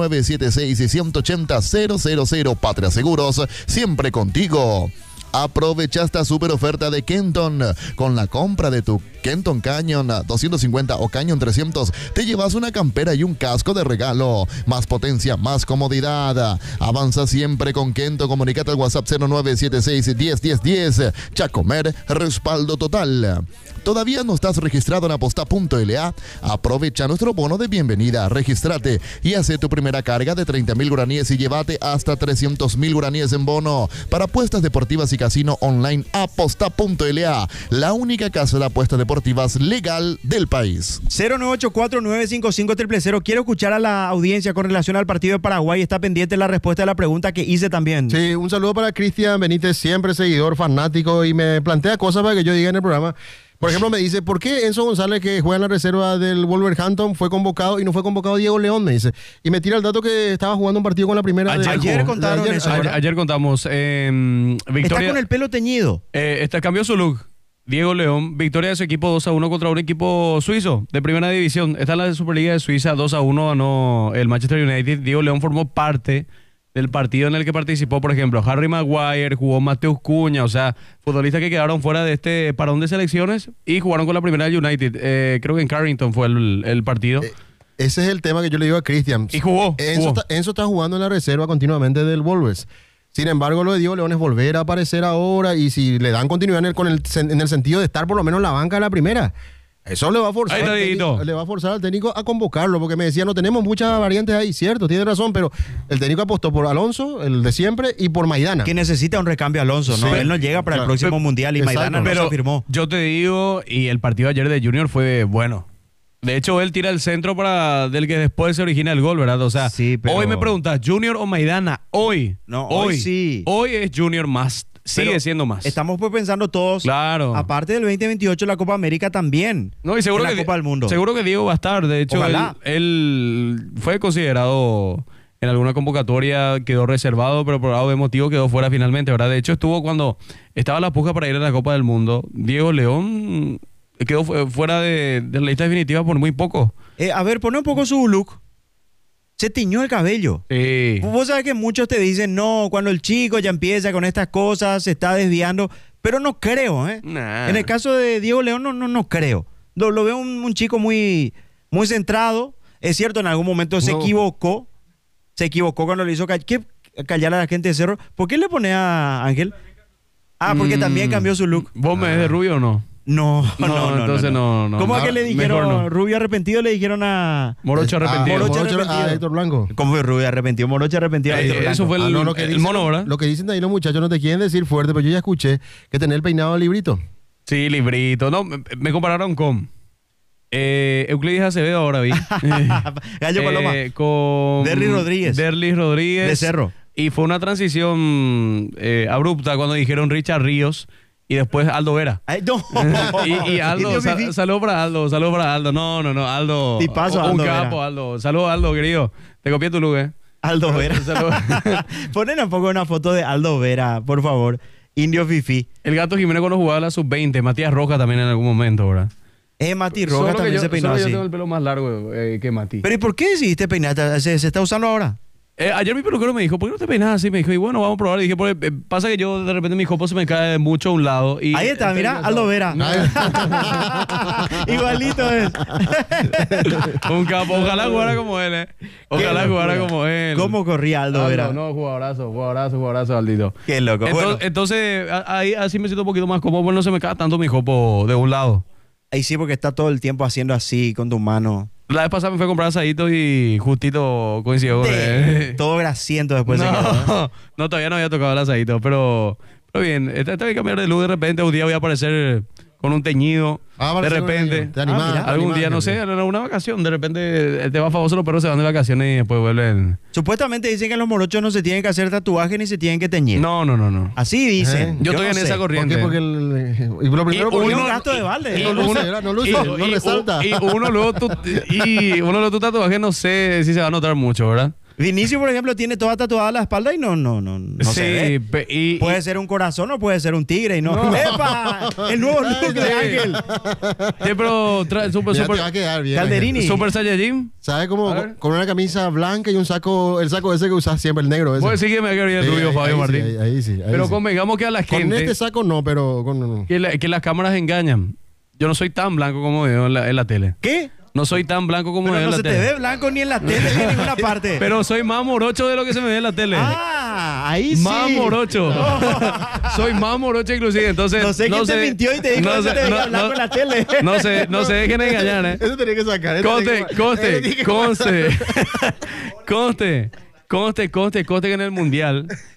0976-180-000. Patria Seguros, siempre contigo. Aprovecha esta super oferta de Kenton. Con la compra de tu Kenton Canyon 250 o Canyon 300, te llevas una campera y un casco de regalo. Más potencia, más comodidad. Avanza siempre con Kenton. Comunícate al WhatsApp 0976-101010. Chacomer, respaldo total. ¿Todavía no estás registrado en aposta.la? Aprovecha nuestro bono de bienvenida. Regístrate y hace tu primera carga de 30,000 guaraníes y llévate hasta 300,000 guaraníes en bono. Para apuestas deportivas y casino online, aposta.la, la única casa de apuestas deportivas deportivas legal del país. 0984-955-000. Quiero escuchar a la audiencia con relación al partido de Paraguay. Está pendiente la respuesta de la pregunta que hice también. Sí, un saludo para Cristian Benítez, siempre seguidor, fanático, y me plantea cosas para que yo diga en el programa. Por ejemplo, me dice, ¿por qué Enzo González, que juega en la reserva del Wolverhampton, fue convocado y no fue convocado Diego León? Me dice. Y me tira el dato que estaba jugando un partido con la primera. Ayer contaron eso, ¿verdad? Ayer contamos. Victoria, Está con el pelo teñido. Cambió su look. Diego León, victoria de su equipo 2-1 contra un equipo suizo de primera división. Está en la Superliga de Suiza, 2-1 ganó el Manchester United. Diego León formó parte del partido en el que participó, por ejemplo, Harry Maguire, jugó Mateus Cunha, o sea, futbolistas que quedaron fuera de este parón de selecciones y jugaron con la primera del United. Creo que en Carrington fue el partido. Ese es el tema que yo le digo a Cristian. Y jugó. Enzo está jugando en la reserva continuamente del Wolves. Sin embargo, lo de Diego León es volver a aparecer ahora, y si le dan continuidad en el sentido de estar por lo menos en la banca de la primera, eso le va a forzar al técnico a convocarlo, porque me decía, no tenemos muchas variantes ahí, cierto, tiene razón, pero el técnico apostó por Alonso, el de siempre, y por Maidana. Que necesita un recambio Alonso, ¿no? Sí. Él no llega para el próximo Mundial y Exacto. Maidana no se firmó. Yo te digo, y el partido ayer de Junior fue bueno. De hecho, él tira el centro del que después se origina el gol, ¿verdad? O sea, Sí, pero- hoy me preguntas, ¿Junior o Maidana? Hoy. No, hoy sí. Hoy es Junior más. Sigue Pero siendo más. Estamos pues pensando todos, Claro. aparte del 2028, la Copa América también. No, y seguro en la que Copa del Mundo. Seguro que Diego va a estar. De hecho, Ojalá. él fue considerado en alguna convocatoria, quedó reservado, pero por algo de motivo quedó fuera finalmente, ¿verdad? De hecho, estuvo cuando estaba la puja para ir a la Copa del Mundo. Diego León quedó fuera de la lista definitiva por muy poco. A ver, pone un poco su look. Se tiñó el cabello. Sí. Vos sabés que muchos te dicen, no, cuando el chico ya empieza con estas cosas, se está desviando. Pero no creo, ¿eh? Nah. En el caso de Diego León, no creo. Lo veo un chico muy, muy centrado. Es cierto, en algún momento se equivocó. Se equivocó cuando le hizo callar a la gente de Cerro. ¿Por qué le pone a Ángel? Porque también cambió su look. ¿Vos me ves de rubio o no? No. Entonces no. ¿Cómo es que le dijeron? Mejor no. Rubio arrepentido le dijeron a... Morocho arrepentido. Morocho arrepentido. A Héctor Blanco. ¿Cómo fue Rubio arrepentido? Morocho arrepentido. a Héctor Blanco. Eso fue Lo que el dicen- mono, ¿verdad? Lo que dicen ahí los muchachos no te quieren decir fuerte, pero yo ya escuché que tener el peinado de librito. Sí, librito. No, me compararon con Euclides Acevedo ahora, vi. Gallo Paloma. Con Derlis Rodríguez. Derlis Rodríguez. De Cerro. Y fue una transición abrupta cuando dijeron Richard Ríos y después Aldo Vera. Ay, no. Y Aldo, Indio Fifi. saludos para Aldo, No, Aldo. Tipazo, un Aldo capo, Vera. Aldo. Saludos, Aldo, querido. Te copié tu look, Aldo Vera. Saludos. Ponen un poco una foto de Aldo Vera, por favor. Indio Fifi. El Gato Jiménez cuando jugaba la sub-20, Matías Rojas también en algún momento, ¿verdad? Mati Rojas Solo que también se peinó solo yo así. tengo el pelo más largo que Mati. Pero ¿y por qué decidiste peinarte? ¿Se está usando ahora? Ayer mi peluquero me dijo, ¿por qué no te peinas así? Me dijo, y bueno, vamos a probar. Y dije, porque pasa que yo de repente mi jopo se me cae mucho a un lado. Y Ahí está, mira, Aldo Vera. Igualito es. Un capo. Ojalá jugara como él, Ojalá jugara como él. ¿Cómo corría Aldo Vera? No, jugadorazo, Aldito. Qué loco. Bueno, Entonces, ahí así me siento un poquito más cómodo, porque no se me cae tanto mi jopo de un lado. ahí sí, porque está todo el tiempo haciendo así con tu mano. La vez pasada me fui a comprar asaditos y justito coincidió con Todo grasiento después se quedó, ¿eh? No, todavía no había tocado el asadito, pero bien, está bien cambiar de luz de repente. Un día voy a aparecer con un teñido. De repente. Te animás, mira, Algún día, no sé, en una vacación, de repente te va famoso, los perros se van de vacaciones y después vuelven. Supuestamente dicen que los morochos no se tienen que hacer tatuajes ni se tienen que teñir. No. Así dicen. Yo estoy no en sé. esa ¿Por corriente. qué? Porque y lo primero, Porque porque es un gasto de balde. no luce, no resalta. Y uno luego tu tatuaje no sé si se va a notar mucho, ¿verdad? Vinicio, por ejemplo, tiene toda tatuada la espalda y no se ve. Puede ser un corazón o puede ser un tigre y no. ¡Epa! El nuevo look de Ángel. Sí, pero Ya te va a quedar bien. Calderini. Super Saiyajin. ¿Sabes A cómo? ver. Con una camisa blanca y un saco, el saco ese que usas siempre, el negro ese. Pues sí que me quedó bien el Sí, rubio, Fabio ahí Martín. sí, ahí sí. Pero convengamos que a la Con gente este saco no, pero con... que las cámaras engañan. Yo no soy tan blanco como veo en la tele. ¿Qué? No soy tan blanco como veo Pero en no la se te tele. ve blanco ni en la tele ni en ninguna parte. Pero soy más morocho de lo que se me ve en la tele. Ahí sí. Más morocho. Soy más morocho inclusive. Entonces, No sé quién te mintió y te dijo que se te veía blanco en la tele. No se dejen engañar, Eso tenía que sacar. Conste que en el Mundial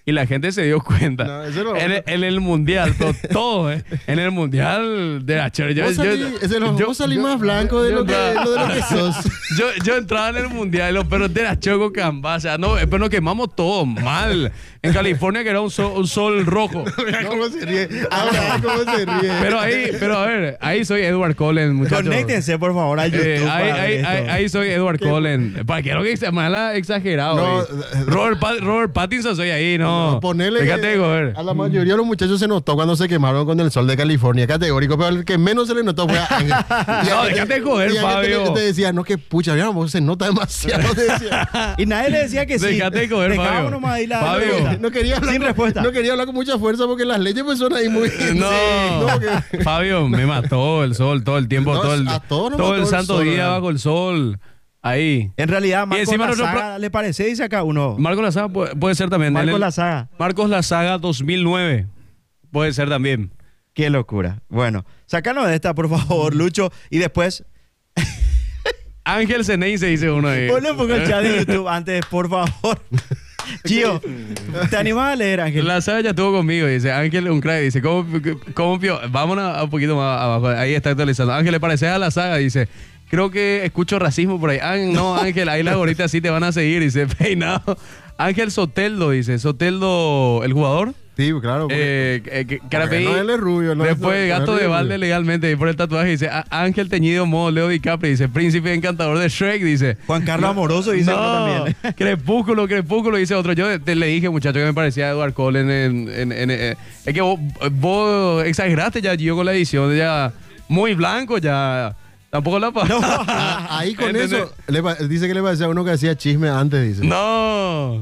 y la gente se dio cuenta. No, eso no. En el mundial, todo, en el mundial de la Cher. Vos salís más blanco de lo que sos. Yo entraba en el mundial, los perros de la Choco Camba, o sea, no, pero nos quemamos todo mal. En California que era un sol rojo. Mira cómo se ríe. Ahora, cómo se ríe. Pero a ver, ahí soy Edward Cullen, muchachos. Conéctense, por favor, a YouTube. Ahí soy Edward Cullen. Para que no que sea mala exagerado. No, Robert Pattinson soy ahí, no. Ponele Fíjate, que ver. a la mayoría de los muchachos se notó cuando se quemaron con el sol de California, categórico, pero el que menos se le notó fue a Ángel. No, déjate joder, Fabio. Te decía, no, que pucha, mira, vos se nota demasiado. Te decía. Y nadie le decía que sí. Déjate joder, Fabio. Dejábamos nomás ahí la Fabio. pregunta. No quería hablar Sin respuesta. No quería hablar con mucha fuerza porque las leyes pues son ahí muy... No, que- Fabio, me mató el sol todo el tiempo, No, todo a todos nos el mató el santo sol, día ¿verdad? bajo el sol. Ahí. En realidad, Y Marcos encima nosotros Lazaga, ¿le parece? Dice acá uno. Marcos Lazaga puede ser también. Marcos Lazaga. Marcos Lazaga 2009. Puede ser también. Qué locura. Bueno, sácanos de esta, por favor, Lucho. Y después, Ángel Ceney se dice uno ahí. ponle un poco el chat de YouTube antes, por favor. Gio, ¿te animas a leer, Ángel? Lazaga ya estuvo conmigo, dice Ángel, un crack, dice, ¿cómo pio? Vámonos a un poquito más abajo, ahí está actualizando. Ángel, ¿le pareces a Lazaga? Dice, creo que escucho racismo por ahí. No, Ángel, ahí las gorritas sí te van a seguir, dice, peinado. Ángel Soteldo, dice, Soteldo, el jugador. Sí, claro. porque- Carapey, no, él es rubio. No, después no, gato no es de rubio. balde legalmente y por el tatuaje dice Ángel Teñido modo Leo DiCaprio, dice príncipe encantador de Shrek, dice Juan Carlos Amoroso dice uno también. Crepúsculo, dice otro. Yo le dije, muchacho, que me parecía Edward Cullen es que vos exageraste ya, Gio, con la edición, ya muy blanco, ya tampoco la Ahí con ¿Entendés? eso, dice que le parecía a uno que hacía chisme antes, dice. No.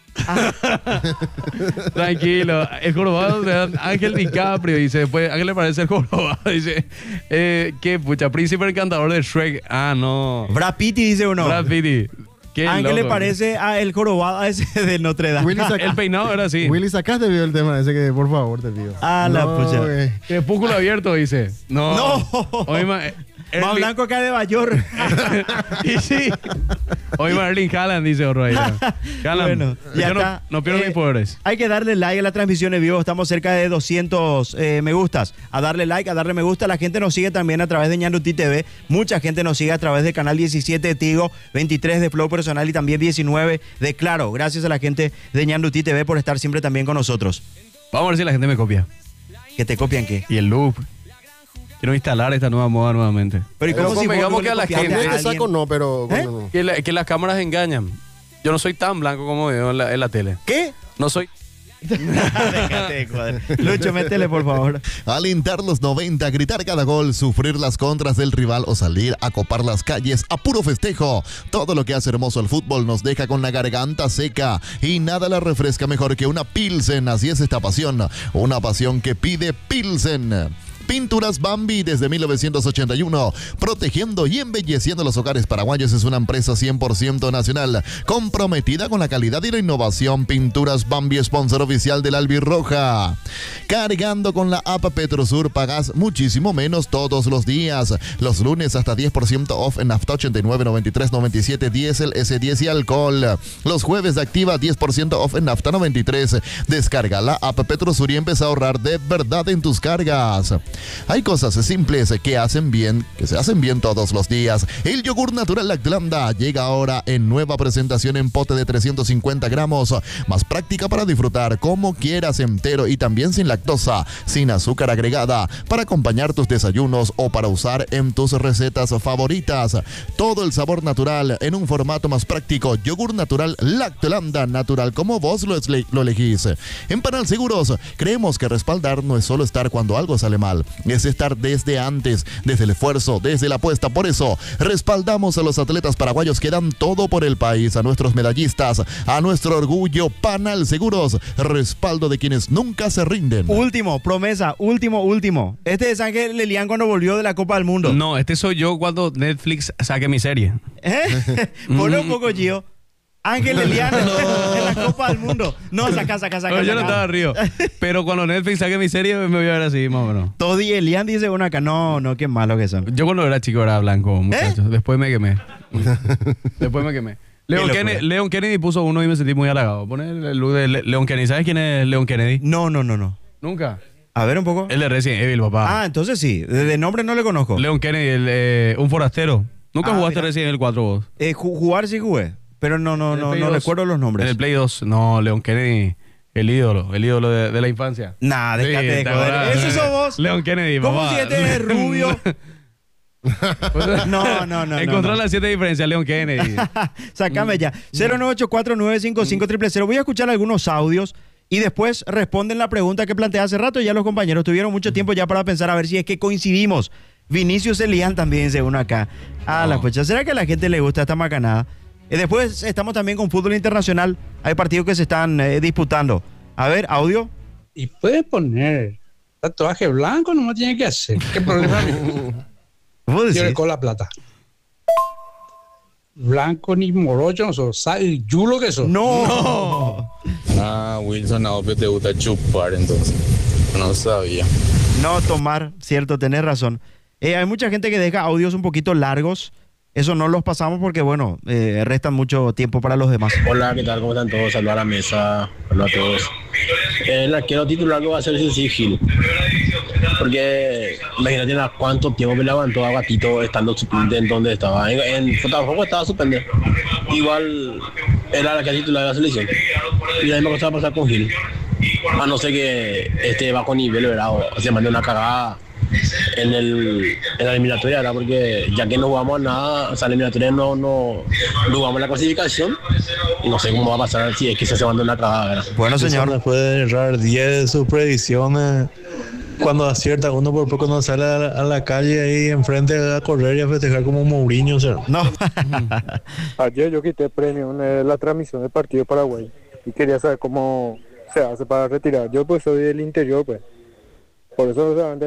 Tranquilo, el jorobado de Ángel DiCaprio, dice, después Ángel le parece el jorobado, dice, qué pucha, príncipe encantador de Shrek, no. Brad Pitt dice uno. Brad Pitt, qué Ángel le loco. parece a el jorobado a ese de Notre Dame. Willy El peinado era así. Willy, sacaste video el tema ese que por favor te pido. Ah, la pucha. Crepúsculo abierto, dice. No. No. Hoy Más blanco que a de Bayor. Y sí. Hoy Erling Haaland, dice otro ahí. Haaland. Bueno, ya yo está. no pierdo mis poderes. Hay que darle like a la transmisión en vivo. Estamos cerca de 200 me gustas. A darle like, a darle me gusta. La gente nos sigue también a través de Ñanduti TV. Mucha gente nos sigue a través del canal 17 de Tigo, 23 de Flow Personal y también 19 de Claro. Gracias a la gente de Ñanduti TV por estar siempre también con nosotros. Vamos a ver si la gente me copia. ¿Que te copian qué? Y el loop. Quiero instalar esta nueva moda nuevamente. Pero ¿y Pero cómo si vos convengamos no le que a la copiaste gente- Este alguien? saco no, pero... ¿Eh? no. Que las cámaras engañan. Yo no soy tan blanco como veo en la tele. ¿Qué? No soy... Déjate de joder. Lucho, métele, por favor. Alentar los 90, gritar cada gol, sufrir las contras del rival o salir a copar las calles a puro festejo. Todo lo que hace hermoso el fútbol nos deja con la garganta seca y nada la refresca mejor que una Pilsen. Así es esta pasión, una pasión que pide Pilsen. Pinturas Bambi desde 1981, protegiendo y embelleciendo los hogares paraguayos. Es una empresa 100% nacional, comprometida con la calidad y la innovación. Pinturas Bambi, sponsor oficial del Albirroja. Cargando con la app Petrosur pagas muchísimo menos todos los días. Los lunes hasta 10% off en nafta 89, 93, 97, diésel, S10 y alcohol. Los jueves de activa 10% off en nafta 93. Descarga la app Petrosur y empieza a ahorrar de verdad en tus cargas. Hay cosas simples que se hacen bien todos los días. El yogur natural Lactlanda llega ahora en nueva presentación en pote de 350 gramos. Más práctica para disfrutar como quieras, entero y también sin lactosa, sin azúcar agregada, para acompañar tus desayunos o para usar en tus recetas favoritas. Todo el sabor natural en un formato más práctico. Yogur natural Lactlanda, natural como vos lo elegís. En Panal Seguros creemos que respaldar no es solo estar cuando algo sale mal, es estar desde antes, desde el esfuerzo, desde la apuesta. Por eso respaldamos a los atletas paraguayos que dan todo por el país, a nuestros medallistas, a nuestro orgullo. Panal Seguros, respaldo de quienes nunca se rinden. Último, promesa, último. Este es Ángel Lelian cuando volvió de la Copa del Mundo. No, este soy yo cuando Netflix saque mi serie. ¿Eh? Ponle un poco, Gio. Ángel Lelian en la Copa del Mundo. No, saca. No, yo no estaba río. Pero cuando Netflix saque mi serie me voy a ver así, más o menos. Todi Elian dice uno acá. No, qué malo que son. Yo cuando era chico era blanco, muchachos. Después me quemé. Leon Kennedy puso uno y me sentí muy halagado. Pone el look de Leon Kennedy. ¿Sabes quién es Leon Kennedy? No. Nunca. A ver un poco. El de Resident Evil, papá. Ah, entonces sí. De nombre no le conozco. Leon Kennedy, un forastero. ¿Nunca jugaste mira. Resident Evil 4 vos? Jugar sí jugué, pero no recuerdo los nombres. En el Play 2. No, Leon Kennedy, el ídolo de la infancia. Nah, déjate de ¿te joder. acordás? Ese sos vos. Leon Kennedy, ¿Cómo papá. si este es rubio? No. Encontrar las 7 diferencias, Leon Kennedy. Sácame ya. 0984-955-000. Voy a escuchar algunos audios y después responden la pregunta que planteé hace rato. Ya los compañeros tuvieron mucho tiempo ya para pensar a ver si es que coincidimos. Vinicius Elian también, según acá. La pucha. ¿Será que a la gente le gusta esta macanada? Después estamos también con fútbol internacional. Hay partidos que se están disputando. A ver, audio. Y puede poner tatuaje blanco, no tiene que hacer. ¿Qué problema? ¿Vos Yo le decís? con la plata. Blanco ni morocho, no sos. ¿Sabes yulo que sos? No. Wilson, a vos te gusta chupar entonces. No sabía. No tomar, cierto, tenés razón. Hay mucha gente que deja audios un poquito largos. Eso no los pasamos porque, bueno, restan mucho tiempo para los demás. Hola, ¿qué tal? ¿Cómo están todos? Saludos a la mesa. Saludos a todos. El arquero titular que va a ser Ceci Gil. Porque imagínate a cuánto tiempo me levantó a Gatito estando suplente en donde estaba. En tampoco estaba suplente. Igual era la que titular de la selección. Y la misma cosa va a pasar con Gil. A no ser que este bajo nivel, ¿verdad? O se mande una cagada en la eliminatoria, ¿verdad? Porque ya que no jugamos a nada, o sea, en la eliminatoria no jugamos la clasificación y no sé cómo va a pasar si es que se manda una cagada, ¿verdad? Bueno, señor. Después de errar 10 de sus predicciones, cuando acierta uno por poco no sale a la calle ahí enfrente a correr y a festejar como Mourinho, o sea. No. Ayer yo quité premio en la transmisión del partido de Paraguay y quería saber cómo se hace para retirar. Yo pues soy del interior, pues. Por eso realmente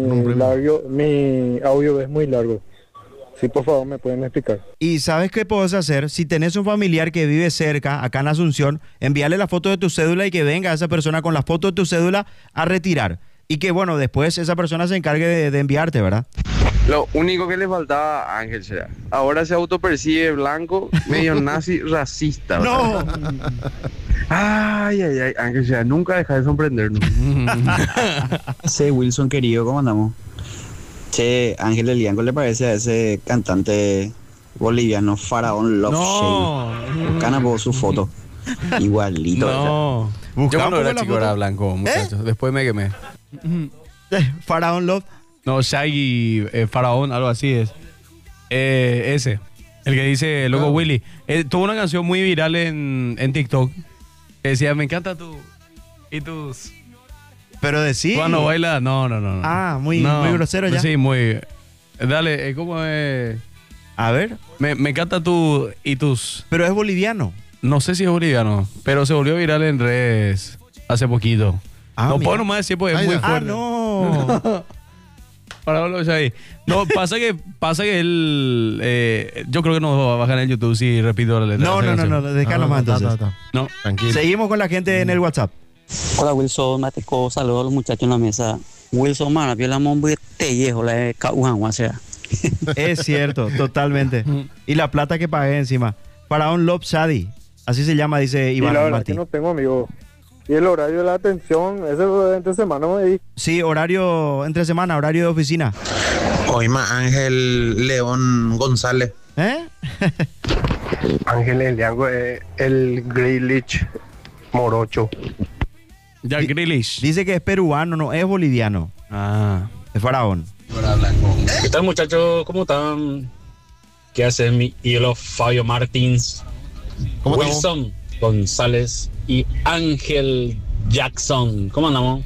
mi audio es muy largo. Sí, por favor, me pueden explicar. ¿Y sabes qué puedes hacer? Si tenés un familiar que vive cerca, acá en Asunción, envíale la foto de tu cédula y que venga esa persona con la foto de tu cédula a retirar. Y que, bueno, después esa persona se encargue de enviarte, ¿verdad? Lo único que le faltaba a Ángel será. Ahora se autopercibe blanco, medio nazi, racista. ¡No! Ay, Ángel será, nunca deja de sorprendernos. Sí, Wilson querido, ¿cómo andamos? Che, Ángel Elianco le parece a ese cantante boliviano Faraón Love Shade. Buscan por su foto. Igualito. No. Yo cuando era chico era blanco, muchachos. Después me quemé. Faraón Love. No, Shaggy, Faraón, algo así es. Ese. El que dice Loco Willy. Tuvo una canción muy viral en TikTok. Que decía, me encanta tú y tus... Pero decir... Cuando baila, no. Muy grosero ya. Sí, muy... Dale, ¿cómo es? A ver. Me encanta tú y tus... Pero es boliviano. No sé si es boliviano, pero se volvió viral en redes hace poquito. No puedo nomás decir porque es muy fuerte. No. Para verlo ahí. No, pasa que él... yo creo que no va a bajar en YouTube si repito la letra. No, déjalo más entonces. No, tranquilo. Seguimos con la gente en el WhatsApp. Hola Wilson, Mateco, saludos a los muchachos en la mesa. Wilson, mano, la mombre te viejo, la de Caujan, o sea. Es cierto, totalmente. Y la plata que pagué encima. Faraón Love Shady, así se llama, dice Iván y la verdad Martín. que no tengo amigos. Y el horario de la atención, ese entre semana me di. Sí, horario entre semana, horario de oficina. Hoy más Ángel León González. Ángel Eliango, el Grealish morocho. Ya, Grealish. Dice que es peruano, no es boliviano. Es Faraón. ¿Qué tal, muchachos? ¿Cómo están? ¿Qué hace mi ídolo Fabio Martins? Wilson González y Ángel Jackson. ¿Cómo andamos?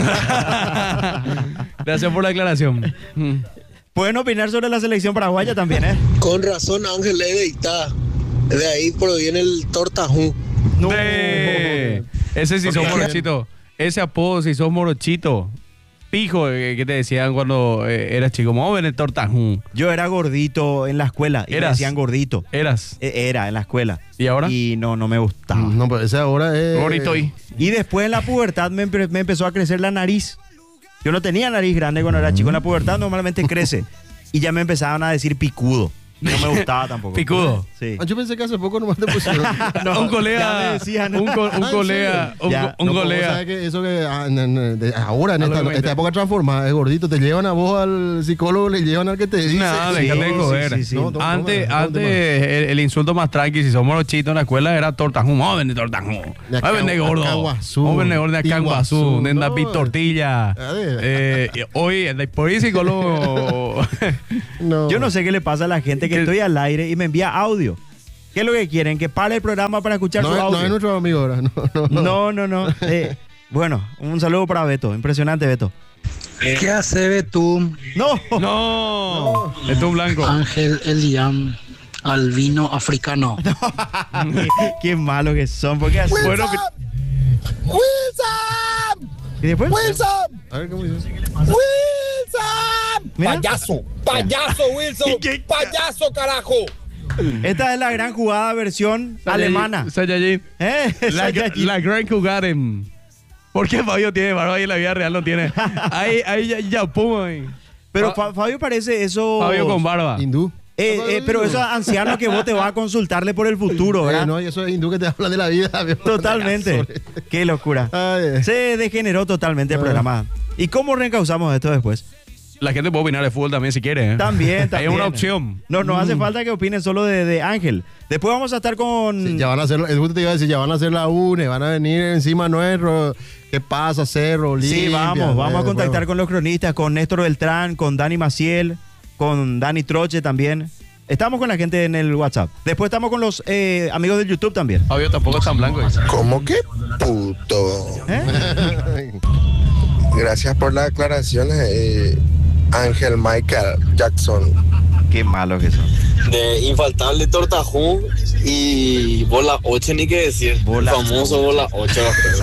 Gracias por la aclaración. Pueden opinar sobre la selección paraguaya también, ¿eh? Con razón, Ángel Edita. De ahí proviene el tortajú. No. Ese sí sos morochito. Ese apodo si sos morochito. Pijo, que te decían cuando eras chico. Vamos a ver el tortajú. Yo era gordito en la escuela. Y me decían gordito. Era en la escuela. ¿Y ahora? Y no me gustaba. No, pero ese ahora es... Gordito y después en la pubertad me empezó a crecer la nariz. Yo no tenía nariz grande cuando era chico. En la pubertad normalmente crece. Y ya me empezaban a decir picudo. No me gustaba tampoco. Picudo. Sí. Yo pensé que hace poco nomás te pusieron. No, un colega. ya me decían. Un colega. Un colega. ¿Sabes que eso que ahora en esta época transformada es gordito? Te llevan a vos al psicólogo, le llevan al que te dice. No, déjate de joder. Antes el insulto más tranqui, si somos los chitos en la escuela, era tortajú. Vamos a vender tortajú. Vamos a vender gordo. Vamos a vender gordo de Acanguazú. De David Tortilla. Hoy, por ahí psicólogo. Yo no sé qué le pasa a la gente que estoy al aire y me envía audio. ¿Qué es lo que quieren? ¿Que pare el programa para escuchar su audio? No es nuestro amigo ahora. No. Bueno, un saludo para Beto. Impresionante, Beto. ¿Qué hace Betún? No. Betún Blanco. Ángel Eliam, albino africano. Qué malos que son. ¿Por qué hacen? ¡Wilson! ¿Y después? ¡Wilson! A ver cómo dice. ¡Wilson! Mira. ¡Payaso, Wilson! ¡Payaso, carajo! Esta es la gran jugada versión alemana. Saiyajin. La gran jugada. ¿Por qué Fabio tiene barba y en la vida real no tiene? Ahí ya pum. Pero Fabio parece eso. Fabio con barba. Hindú. Pero esos ancianos que vos te vas a consultarle por el futuro, ¿verdad? No, y eso es hindú que te habla de la vida. Totalmente. Qué locura. Se degeneró totalmente el programa. ¿Y cómo reencauzamos esto después? La gente puede opinar de fútbol también si quiere. También. Es una opción. No hace falta que opinen solo de Ángel. Después vamos a estar con... Sí, ya van a hacer, te iba a decir, ya van a hacer la UNE, van a venir encima nuestro. ¿Qué pasa, Cerro, Olimpia? Sí, vamos a contactar con los cronistas, con Néstor Beltrán, con Dani Maciel, con Dani Troche también. Estamos con la gente en el WhatsApp. Después estamos con los amigos del YouTube también. Fabio tampoco es tan blanco. ¿Cómo que puto? Gracias por las aclaraciones, Ángel Michael Jackson. Qué malo que son. De infaltable tortajú y bola 8, ni qué decir. Famoso bola 8.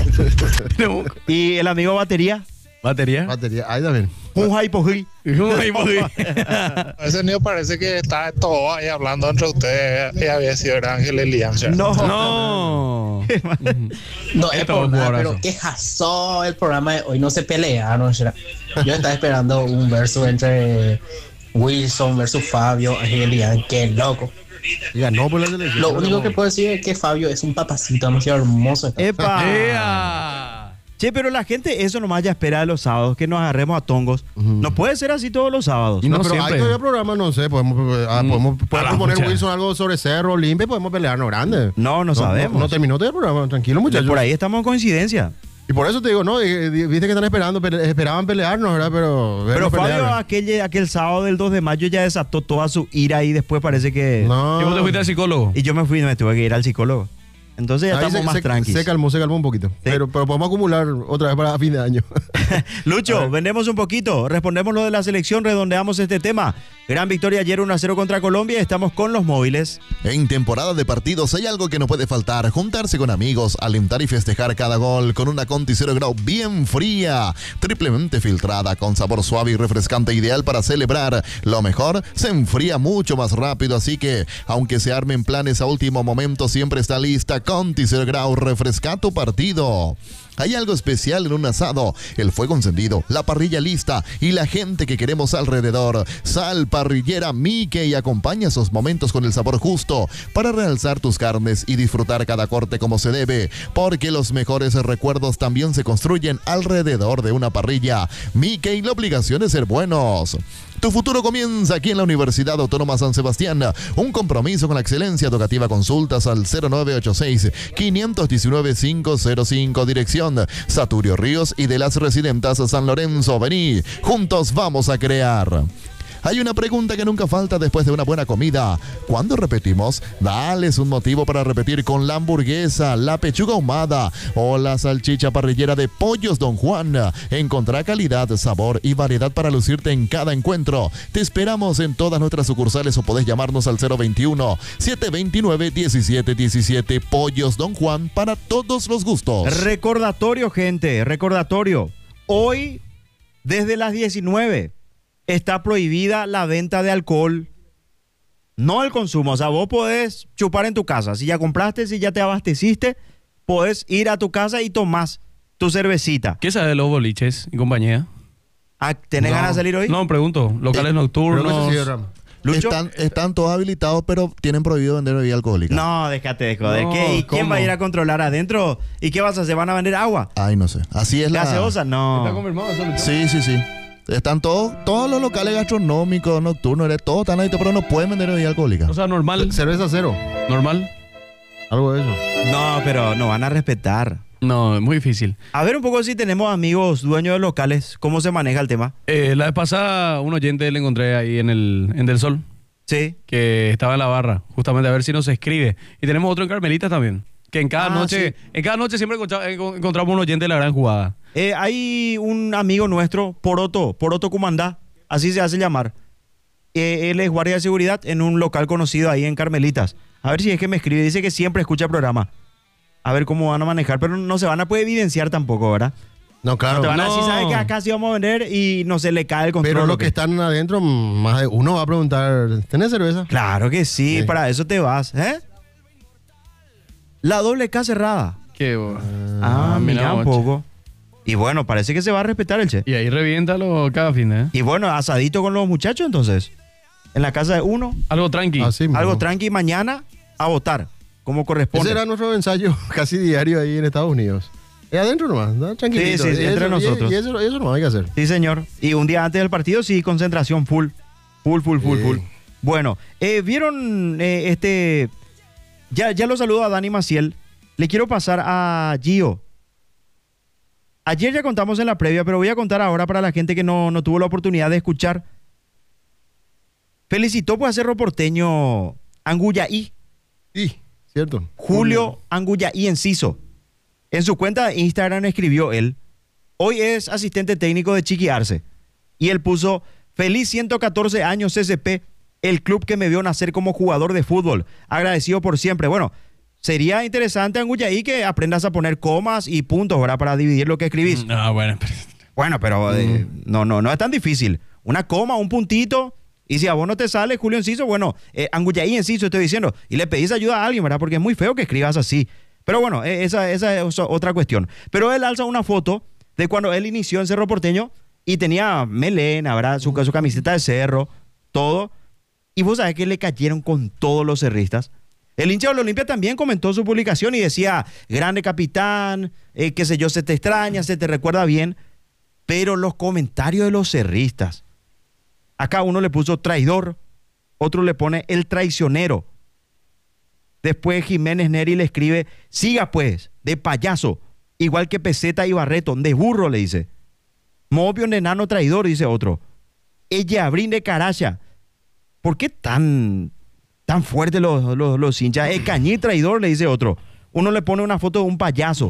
¿Y el amigo Batería? ¿Batería? Ahí también. Un hypoji. Ese niño parece que está todo ahí hablando entre ustedes. Y había sido el Ángel Eliam. No. No es por nada, pero qué jasó el programa de hoy. No se pelearon. Yo estaba esperando un verso entre Wilson versus Fabio, Ángel Eliam. Qué loco. Ganó por la selección. Lo único que puedo decir es que Fabio es un papacito demasiado hermoso. ¡Epa! Che, pero la gente eso nomás ya espera de los sábados, que nos agarremos a tongos. No puede ser así todos los sábados. No, pero hay todavía programas, no sé, podemos proponer Wilson algo sobre Cerro, Olimpia, podemos pelearnos grande. No sabemos. No terminó todavía el programa, tranquilo muchachos. Por ahí estamos en coincidencia. Y por eso te digo, no, viste que están esperaban pelearnos, ¿verdad? Pero Fabio aquel sábado del 2 de mayo ya desató toda su ira y después parece que... No. ¿Y vos te fuiste al psicólogo? Y yo me tuve que ir al psicólogo. Entonces ya estamos más tranquilos. Se calmó un poquito. Sí. Pero podemos acumular otra vez para fin de año. Lucho, vendemos un poquito. Respondemos lo de la selección, redondeamos este tema. Gran victoria ayer 1-0 contra Colombia. Estamos con los móviles. En temporada de partidos hay algo que no puede faltar. Juntarse con amigos, alentar y festejar cada gol con una Conti 0 grado bien fría, triplemente filtrada, con sabor suave y refrescante, ideal para celebrar. Lo mejor, se enfría mucho más rápido, así que aunque se armen planes a último momento, siempre está lista Conti 0 grado, refresca tu partido. Hay algo especial en un asado, el fuego encendido, la parrilla lista y la gente que queremos alrededor. Sal Parrillera Mickey acompaña esos momentos con el sabor justo para realzar tus carnes y disfrutar cada corte como se debe, porque los mejores recuerdos también se construyen alrededor de una parrilla. Mickey, la obligación es ser buenos. Tu futuro comienza aquí en la Universidad Autónoma San Sebastián. Un compromiso con la excelencia educativa. Consultas al 0986-519-505. Dirección Saturio Ríos y de las Residentas San Lorenzo. Vení, juntos vamos a crear. Hay una pregunta que nunca falta después de una buena comida. ¿Cuándo repetimos? Dales un motivo para repetir con la hamburguesa, la pechuga ahumada o la salchicha parrillera de Pollos Don Juan. Encontrá calidad, sabor y variedad para lucirte en cada encuentro. Te esperamos en todas nuestras sucursales o podés llamarnos al 021-729-1717. Pollos Don Juan, para todos los gustos. Recordatorio, gente, recordatorio. Hoy, desde las 19, está prohibida la venta de alcohol, no el consumo. O sea, vos podés chupar en tu casa. Si ya compraste, si ya te abasteciste, podés ir a tu casa y tomás tu cervecita. ¿Qué sabes de los boliches y compañía? ¿Tenés ganas de salir hoy? No, pregunto. Locales nocturnos. Lucho. Están todos habilitados, pero tienen prohibido vender bebida alcohólica. No, déjate de joder. No, ¿Qué? ¿Y quién ¿cómo? va a ir a controlar adentro? ¿Y qué vas a hacer? ¿Van a vender agua? Ay, no sé. Así es la... ¿Gaseosa? ¿Está No. confirmado eso, Lucho? Sí, sí, sí. Están todos los locales gastronómicos, nocturnos, todos están ahí, pero no pueden vender bebida alcohólica. O sea, normal. Cerveza cero. Normal. Algo de eso. No, pero no van a respetar. No, es muy difícil. A ver un poco si tenemos amigos dueños de locales, ¿cómo se maneja el tema? La vez pasada, un oyente le encontré ahí en Del Sol. Sí. Que estaba en la barra, justamente a ver si nos escribe. Y tenemos otro en Carmelitas también. Que en cada noche siempre encontramos un oyente de la gran jugada. Hay un amigo nuestro, Poroto Cumandá, así se hace llamar. Él es guardia de seguridad en un local conocido ahí en Carmelitas. A ver si es que me escribe, dice que siempre escucha el programa. A ver cómo van a manejar, pero no se van a poder evidenciar tampoco, ¿verdad? No, claro. No te van a No. decir, ¿sabes que acá sí vamos a vender? Y no se le cae el control. Pero ¿o los qué? que están adentro, más de uno va a preguntar, ¿tenés cerveza? Claro que sí, Sí. para eso te vas, ¿eh? La doble K cerrada. Qué Mira un poco. Y bueno, parece que se va a respetar el Che. Y ahí reviéntalo cada fin, ¿eh? Y bueno, asadito con los muchachos entonces. En la casa de uno. Algo tranqui. Así mismo. Algo tranqui, mañana a votar, como corresponde. Ese era nuestro ensayo casi diario ahí en Estados Unidos. Es adentro nomás, ¿no? Tranquilito. Sí, sí, Y entre eso- nosotros. Y eso nomás hay que hacer. Sí, señor. Y un día antes del partido, sí, concentración full. Full. Bueno, ¿vieron Ya lo saludo a Dani Maciel. Le quiero pasar a Gio. Ayer ya contamos en la previa, pero voy a contar ahora para la gente que no tuvo la oportunidad de escuchar. Felicitó por Cerro Porteño Anguyaí. Sí, cierto. Julio Anguyaí Enciso. En su cuenta de Instagram escribió él: hoy es asistente técnico de Chiqui Arce. Y él puso: feliz 114 años CCP, el club que me vio nacer como jugador de fútbol. Agradecido por siempre. Bueno, sería interesante, Anguyaí, que aprendas a poner comas y puntos, ¿verdad? Para dividir lo que escribís. No, bueno. Bueno, pero no es tan difícil. Una coma, un puntito. Y si a vos no te sale Julio Enciso, bueno, Anguyaí Enciso estoy diciendo. Y le pedís ayuda a alguien, ¿verdad? Porque es muy feo que escribas así. Pero bueno, esa es otra cuestión. Pero él alza una foto de cuando él inició en Cerro Porteño y tenía melena, ¿verdad? Su camiseta de cerro, todo. Y vos sabés que le cayeron con todos los cerristas. El hincha de la Olimpia también comentó su publicación y decía: grande capitán, qué sé yo, se te extraña, se te recuerda bien. Pero los comentarios de los cerristas, acá uno le puso traidor, otro le pone el traicionero. Después Jiménez Neri le escribe: siga pues, de payaso, igual que Peseta y Barreto, de burro, le dice. Mobio de enano traidor, dice otro. Ella Abrín de Caracha. ¿Por qué tan fuertes los hinchas? Cañí traidor, le dice otro. Uno le pone una foto de un payaso.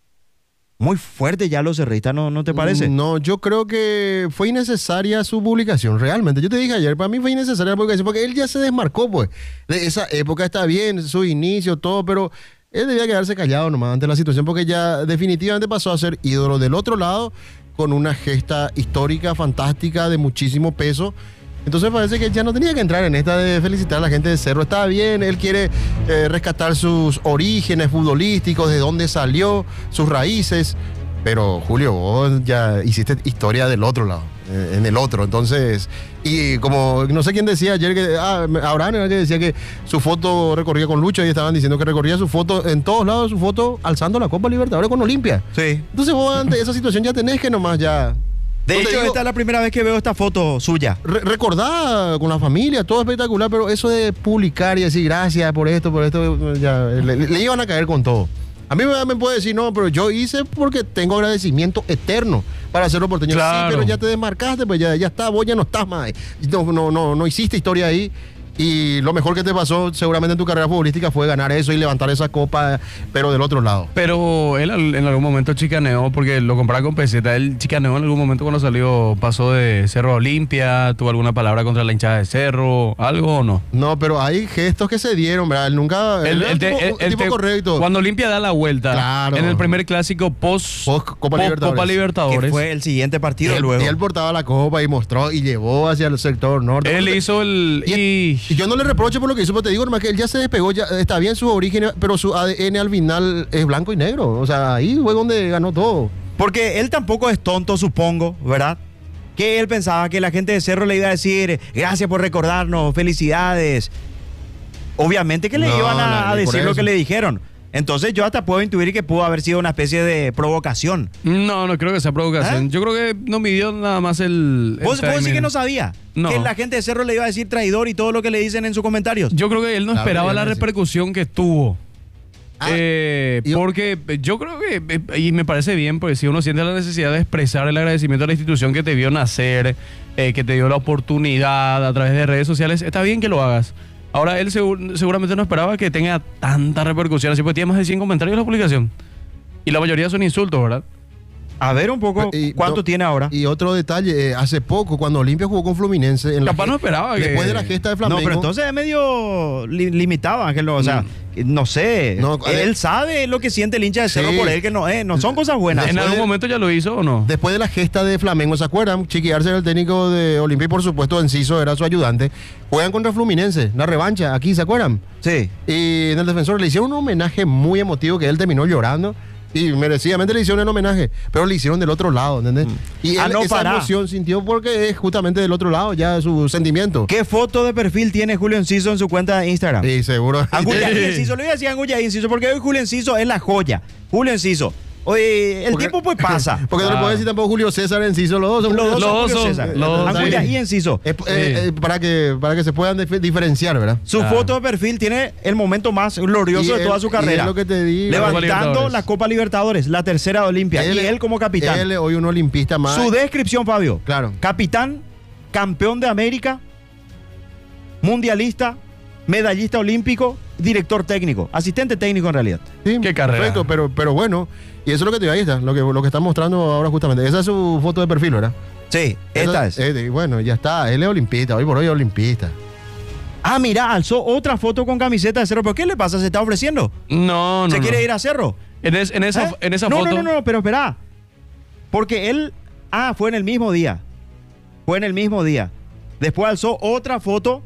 Muy fuerte ya los cerristas, ¿no te parece? No, yo creo que fue innecesaria su publicación, realmente. Yo te dije ayer, para mí fue innecesaria la publicación, porque él ya se desmarcó, pues. De esa época está bien, su inicio, todo, pero él debía quedarse callado nomás ante la situación, porque ya definitivamente pasó a ser ídolo del otro lado, con una gesta histórica, fantástica, de muchísimo peso. Entonces parece que él ya no tenía que entrar en esta de felicitar a la gente de Cerro. Está bien, él quiere rescatar sus orígenes futbolísticos, de dónde salió, sus raíces. Pero Julio, vos ya hiciste historia del otro lado, en el otro. Entonces, y como no sé quién decía ayer, que Abraham era el que decía que su foto recorría con Lucho, y estaban diciendo que recorría su foto en todos lados, su foto alzando la Copa Libertadores con Olimpia. Sí. Entonces vos ante esa situación ya tenés que nomás ya... De hecho, esta es la primera vez que veo esta foto suya. Recordar con la familia, todo espectacular, pero eso de publicar y decir gracias por esto, ya le iban a caer con todo. A mí me puede decir, no, pero yo hice porque tengo agradecimiento eterno para Cerro Porteño. Claro. Sí, pero ya te desmarcaste, pues ya está, vos ya no estás más. No hiciste historia ahí. Y lo mejor que te pasó seguramente en tu carrera futbolística fue ganar eso y levantar esa copa, pero del otro lado. Pero él en algún momento chicaneó, porque lo comparaba con Peseta. Él chicaneó en algún momento cuando salió, pasó de Cerro a Olimpia, tuvo alguna palabra contra la hinchada de Cerro, ¿algo o no? No, pero hay gestos que se dieron, ¿verdad? Él nunca... él era un tipo correcto. Cuando Olimpia da la vuelta, Claro. en el primer clásico post Copa Libertadores. Que fue el siguiente partido luego. Y él portaba la copa y mostró y llevó hacia el sector norte. Él hizo el... Y yo no le reprocho por lo que hizo, pero te digo nomás que él ya se despegó, ya está bien su origen, pero su ADN al final es blanco y negro. O sea, ahí fue donde ganó todo. Porque él tampoco es tonto, supongo, ¿verdad? que él pensaba que la gente de Cerro le iba a decir, gracias por recordarnos, felicidades. Obviamente que le iban a decir lo que le dijeron. Entonces yo hasta puedo intuir que pudo haber sido una especie de provocación. No creo que sea provocación. Yo creo que no midió nada más el ¿Vos decís que no sabía? No. Que la gente de Cerro le iba a decir traidor y todo lo que le dicen en sus comentarios. Yo creo que él no esperaba la repercusión que tuvo. Porque yo creo que, y me parece bien, porque si uno siente la necesidad de expresar el agradecimiento a la institución que te vio nacer, que te dio la oportunidad a través de redes sociales, está bien que lo hagas. Ahora, él seguramente no esperaba que tenga tanta repercusión, así pues tiene más de 100 comentarios en la publicación. Y la mayoría son insultos, ¿verdad? A ver un poco, ¿cuánto tiene ahora? Y otro detalle, hace poco, cuando Olimpia jugó con Fluminense... Capaz no esperaba que... Después de la gesta de Flamengo... No, pero entonces es medio limitado, Ángel. O sea, no sé. Él sabe lo que siente el hincha de Cerro por él, que no son cosas buenas. ¿En algún momento ya lo hizo o no? Después de la gesta de Flamengo, ¿se acuerdan? Chiqui Arce era el técnico de Olimpia y por supuesto Enciso era su ayudante. Juegan contra Fluminense, la revancha, aquí, ¿se acuerdan? Sí. Y en el Defensor le hicieron un homenaje muy emotivo que él terminó llorando. Y merecidamente le hicieron el homenaje, pero le hicieron del otro lado, ¿entendés? Y él esa emoción sintió porque es justamente del otro lado ya su sentimiento. ¿Qué foto de perfil tiene Julio Enciso en su cuenta de Instagram? Sí, seguro. Angulla y Enciso, le voy a decir Angulla y Enciso, porque hoy Julio Enciso es la joya. Julio Enciso. Oye, el tiempo pues pasa. Porque no le puedo decir tampoco Julio César Enciso, los dos son Julio César. Anguilla y Enciso. Para que se puedan diferenciar, ¿verdad? Su foto de perfil tiene el momento más glorioso de toda su carrera. Es lo que te digo. Levantando la Copa Libertadores, la tercera de Olimpia. Y él como capitán. Él hoy un olimpista más. Su descripción, Fabio. Claro. Capitán, campeón de América, mundialista, medallista olímpico, director técnico, asistente técnico en realidad. Sí, qué carrera. Perfecto, pero bueno, y eso es lo que te ahí está, lo que está mostrando ahora justamente. Esa es su foto de perfil, ¿verdad? Sí, esta es. Bueno, ya está, él es olimpista, hoy por hoy es olimpista. Ah, mira, alzó otra foto con camiseta de Cerro. ¿Pero qué le pasa? ¿Se está ofreciendo? No. ¿Se quiere ir a Cerro? En esa foto. No, pero espera. Porque él. Fue en el mismo día. Después alzó otra foto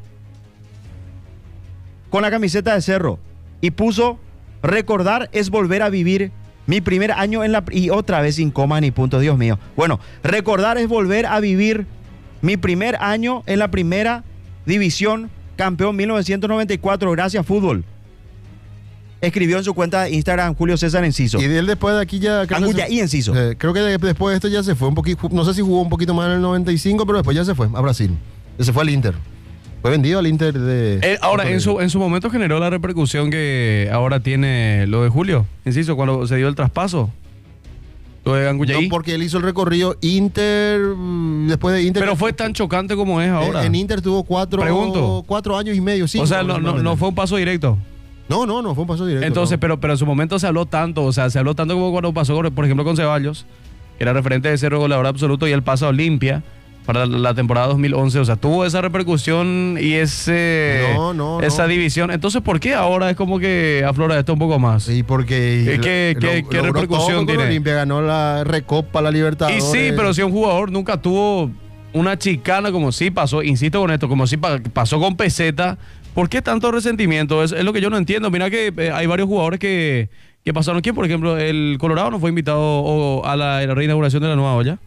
con la camiseta de Cerro y puso: recordar es volver a vivir mi primer año en la... Y otra vez sin coma ni punto, Dios mío. Bueno, recordar es volver a vivir mi primer año en la primera división, campeón 1994, gracias fútbol. Escribió en su cuenta de Instagram Julio César Enciso. Y él después de aquí ya... Angulla y Enciso. Creo que después de esto ya se fue un poquito, no sé si jugó un poquito más en el 95, pero después ya se fue a Brasil. Se fue al Inter. Fue vendido al Inter de... Ahora, en su momento generó la repercusión que ahora tiene lo de Julio Enciso cuando se dio el traspaso. Lo de Angullaí. No, porque él hizo el recorrido Inter, después de Inter... Pero fue tan chocante como es ahora. En Inter tuvo 4 años y medio, sí. O sea, no fue un paso directo. No fue un paso directo. Entonces, pero en su momento se habló tanto, como cuando pasó, por ejemplo, con Ceballos, que era referente de Cerro, goleador absoluto, y él pasa a Olimpia para la temporada 2011, o sea, tuvo esa repercusión y esa división. Entonces, ¿por qué ahora es como que aflora esto un poco más? Sí, porque... ¿Qué repercusión tiene? Olimpia ganó la Recopa, la Libertadores. Y sí, pero si un jugador nunca tuvo una chicana como sí pasó, insisto con esto, como sí pasó con Peseta, ¿por qué tanto resentimiento? Es lo que yo no entiendo. Mira que hay varios jugadores que pasaron. ¿Quién, por ejemplo? El Colorado no fue invitado a la reinauguración de la nueva olla.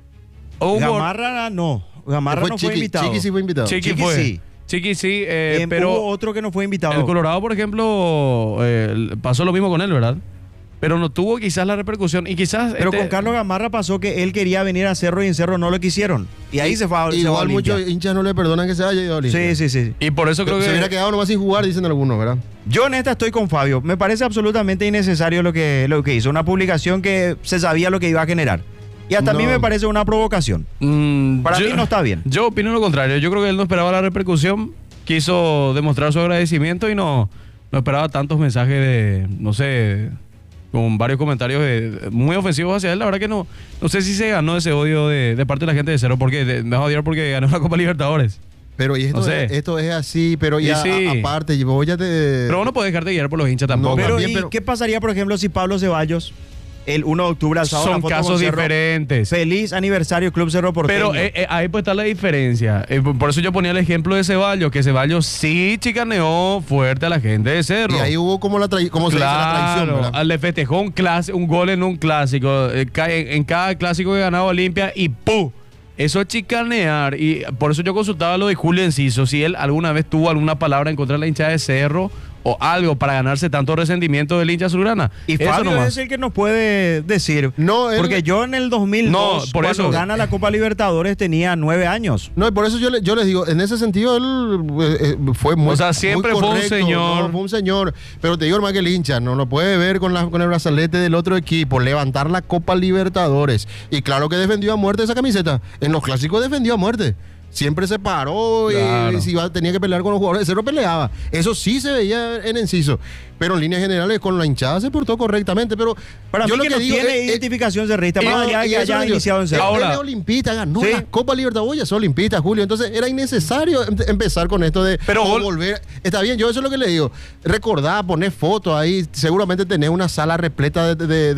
Gamarra no fue invitado. Chiqui sí fue invitado. Chiqui sí, pero hubo otro que no fue invitado. El Colorado, por ejemplo, pasó lo mismo con él, ¿verdad? Pero no tuvo quizás la repercusión y quizás... Pero con Carlos Gamarra pasó que él quería venir a Cerro y en Cerro no lo quisieron. Y ahí se fue a Olimpia. Igual muchos hinchas no le perdonan que se haya ido a Olimpia. Sí. Y por eso creo que... Se hubiera quedado nomás sin jugar, dicen algunos, ¿verdad? Yo en esta estoy con Fabio. Me parece absolutamente innecesario lo que hizo. Una publicación que se sabía lo que iba a generar. Y hasta a mí me parece una provocación. Para mí no está bien. Yo opino lo contrario. Yo creo que él no esperaba la repercusión. Quiso demostrar su agradecimiento y no esperaba tantos mensajes de, no sé, con varios comentarios muy ofensivos hacia él. La verdad que no sé si se ganó ese odio de parte de la gente de Cerro. Porque me va a odiar porque ganó la Copa Libertadores. Pero y esto es así, pero ya aparte, vos ya te... Pero vos no podés dejarte guiar por los hinchas tampoco. Pero ¿qué pasaría, por ejemplo, si Pablo Ceballos el 1 de octubre al sábado? Son casos diferentes. Feliz aniversario Club Cerro Porteño. Pero ahí puede estar la diferencia. Por eso yo ponía el ejemplo de Ceballos, que Ceballos sí chicaneó fuerte a la gente de Cerro. Y ahí hubo como se dice la traición, ¿verdad? Le festejó un gol en un clásico. En cada clásico que ganaba Olimpia y ¡pum! Eso es chicanear, y por eso yo consultaba lo de Julio Enciso, si él alguna vez tuvo alguna palabra en contra de la hinchada de Cerro o algo para ganarse tanto resentimiento del hincha azulgrana. Y eso Fabio nomás. es el que nos puede decir. No, porque yo en el 2002, por cuando eso gana la Copa Libertadores, tenía 9 años. No, y por eso yo les digo, en ese sentido él fue muy, o sea, siempre muy fue correcto, un señor. ¿no? Fue un señor, pero te digo, hermano, que el hincha no lo puede ver con el brazalete del otro equipo, levantar la Copa Libertadores. Y claro que defendió a muerte esa camiseta. En los clásicos defendió a muerte. Siempre se paró y si tenía que pelear con los jugadores de Cerro peleaba. Eso sí se veía en Enciso. Pero en líneas generales con la hinchada se portó correctamente. Pero para yo mí lo que que no digo tiene identificación cerrista, más allá que haya iniciado en Cerro. Ahora, olimpista, ganó la Copa Libertadores, ya es olimpista, Julio. Entonces era innecesario empezar con esto de volver. Está bien, yo eso es lo que le digo. Recordá, poner fotos ahí. Seguramente tenés una sala repleta de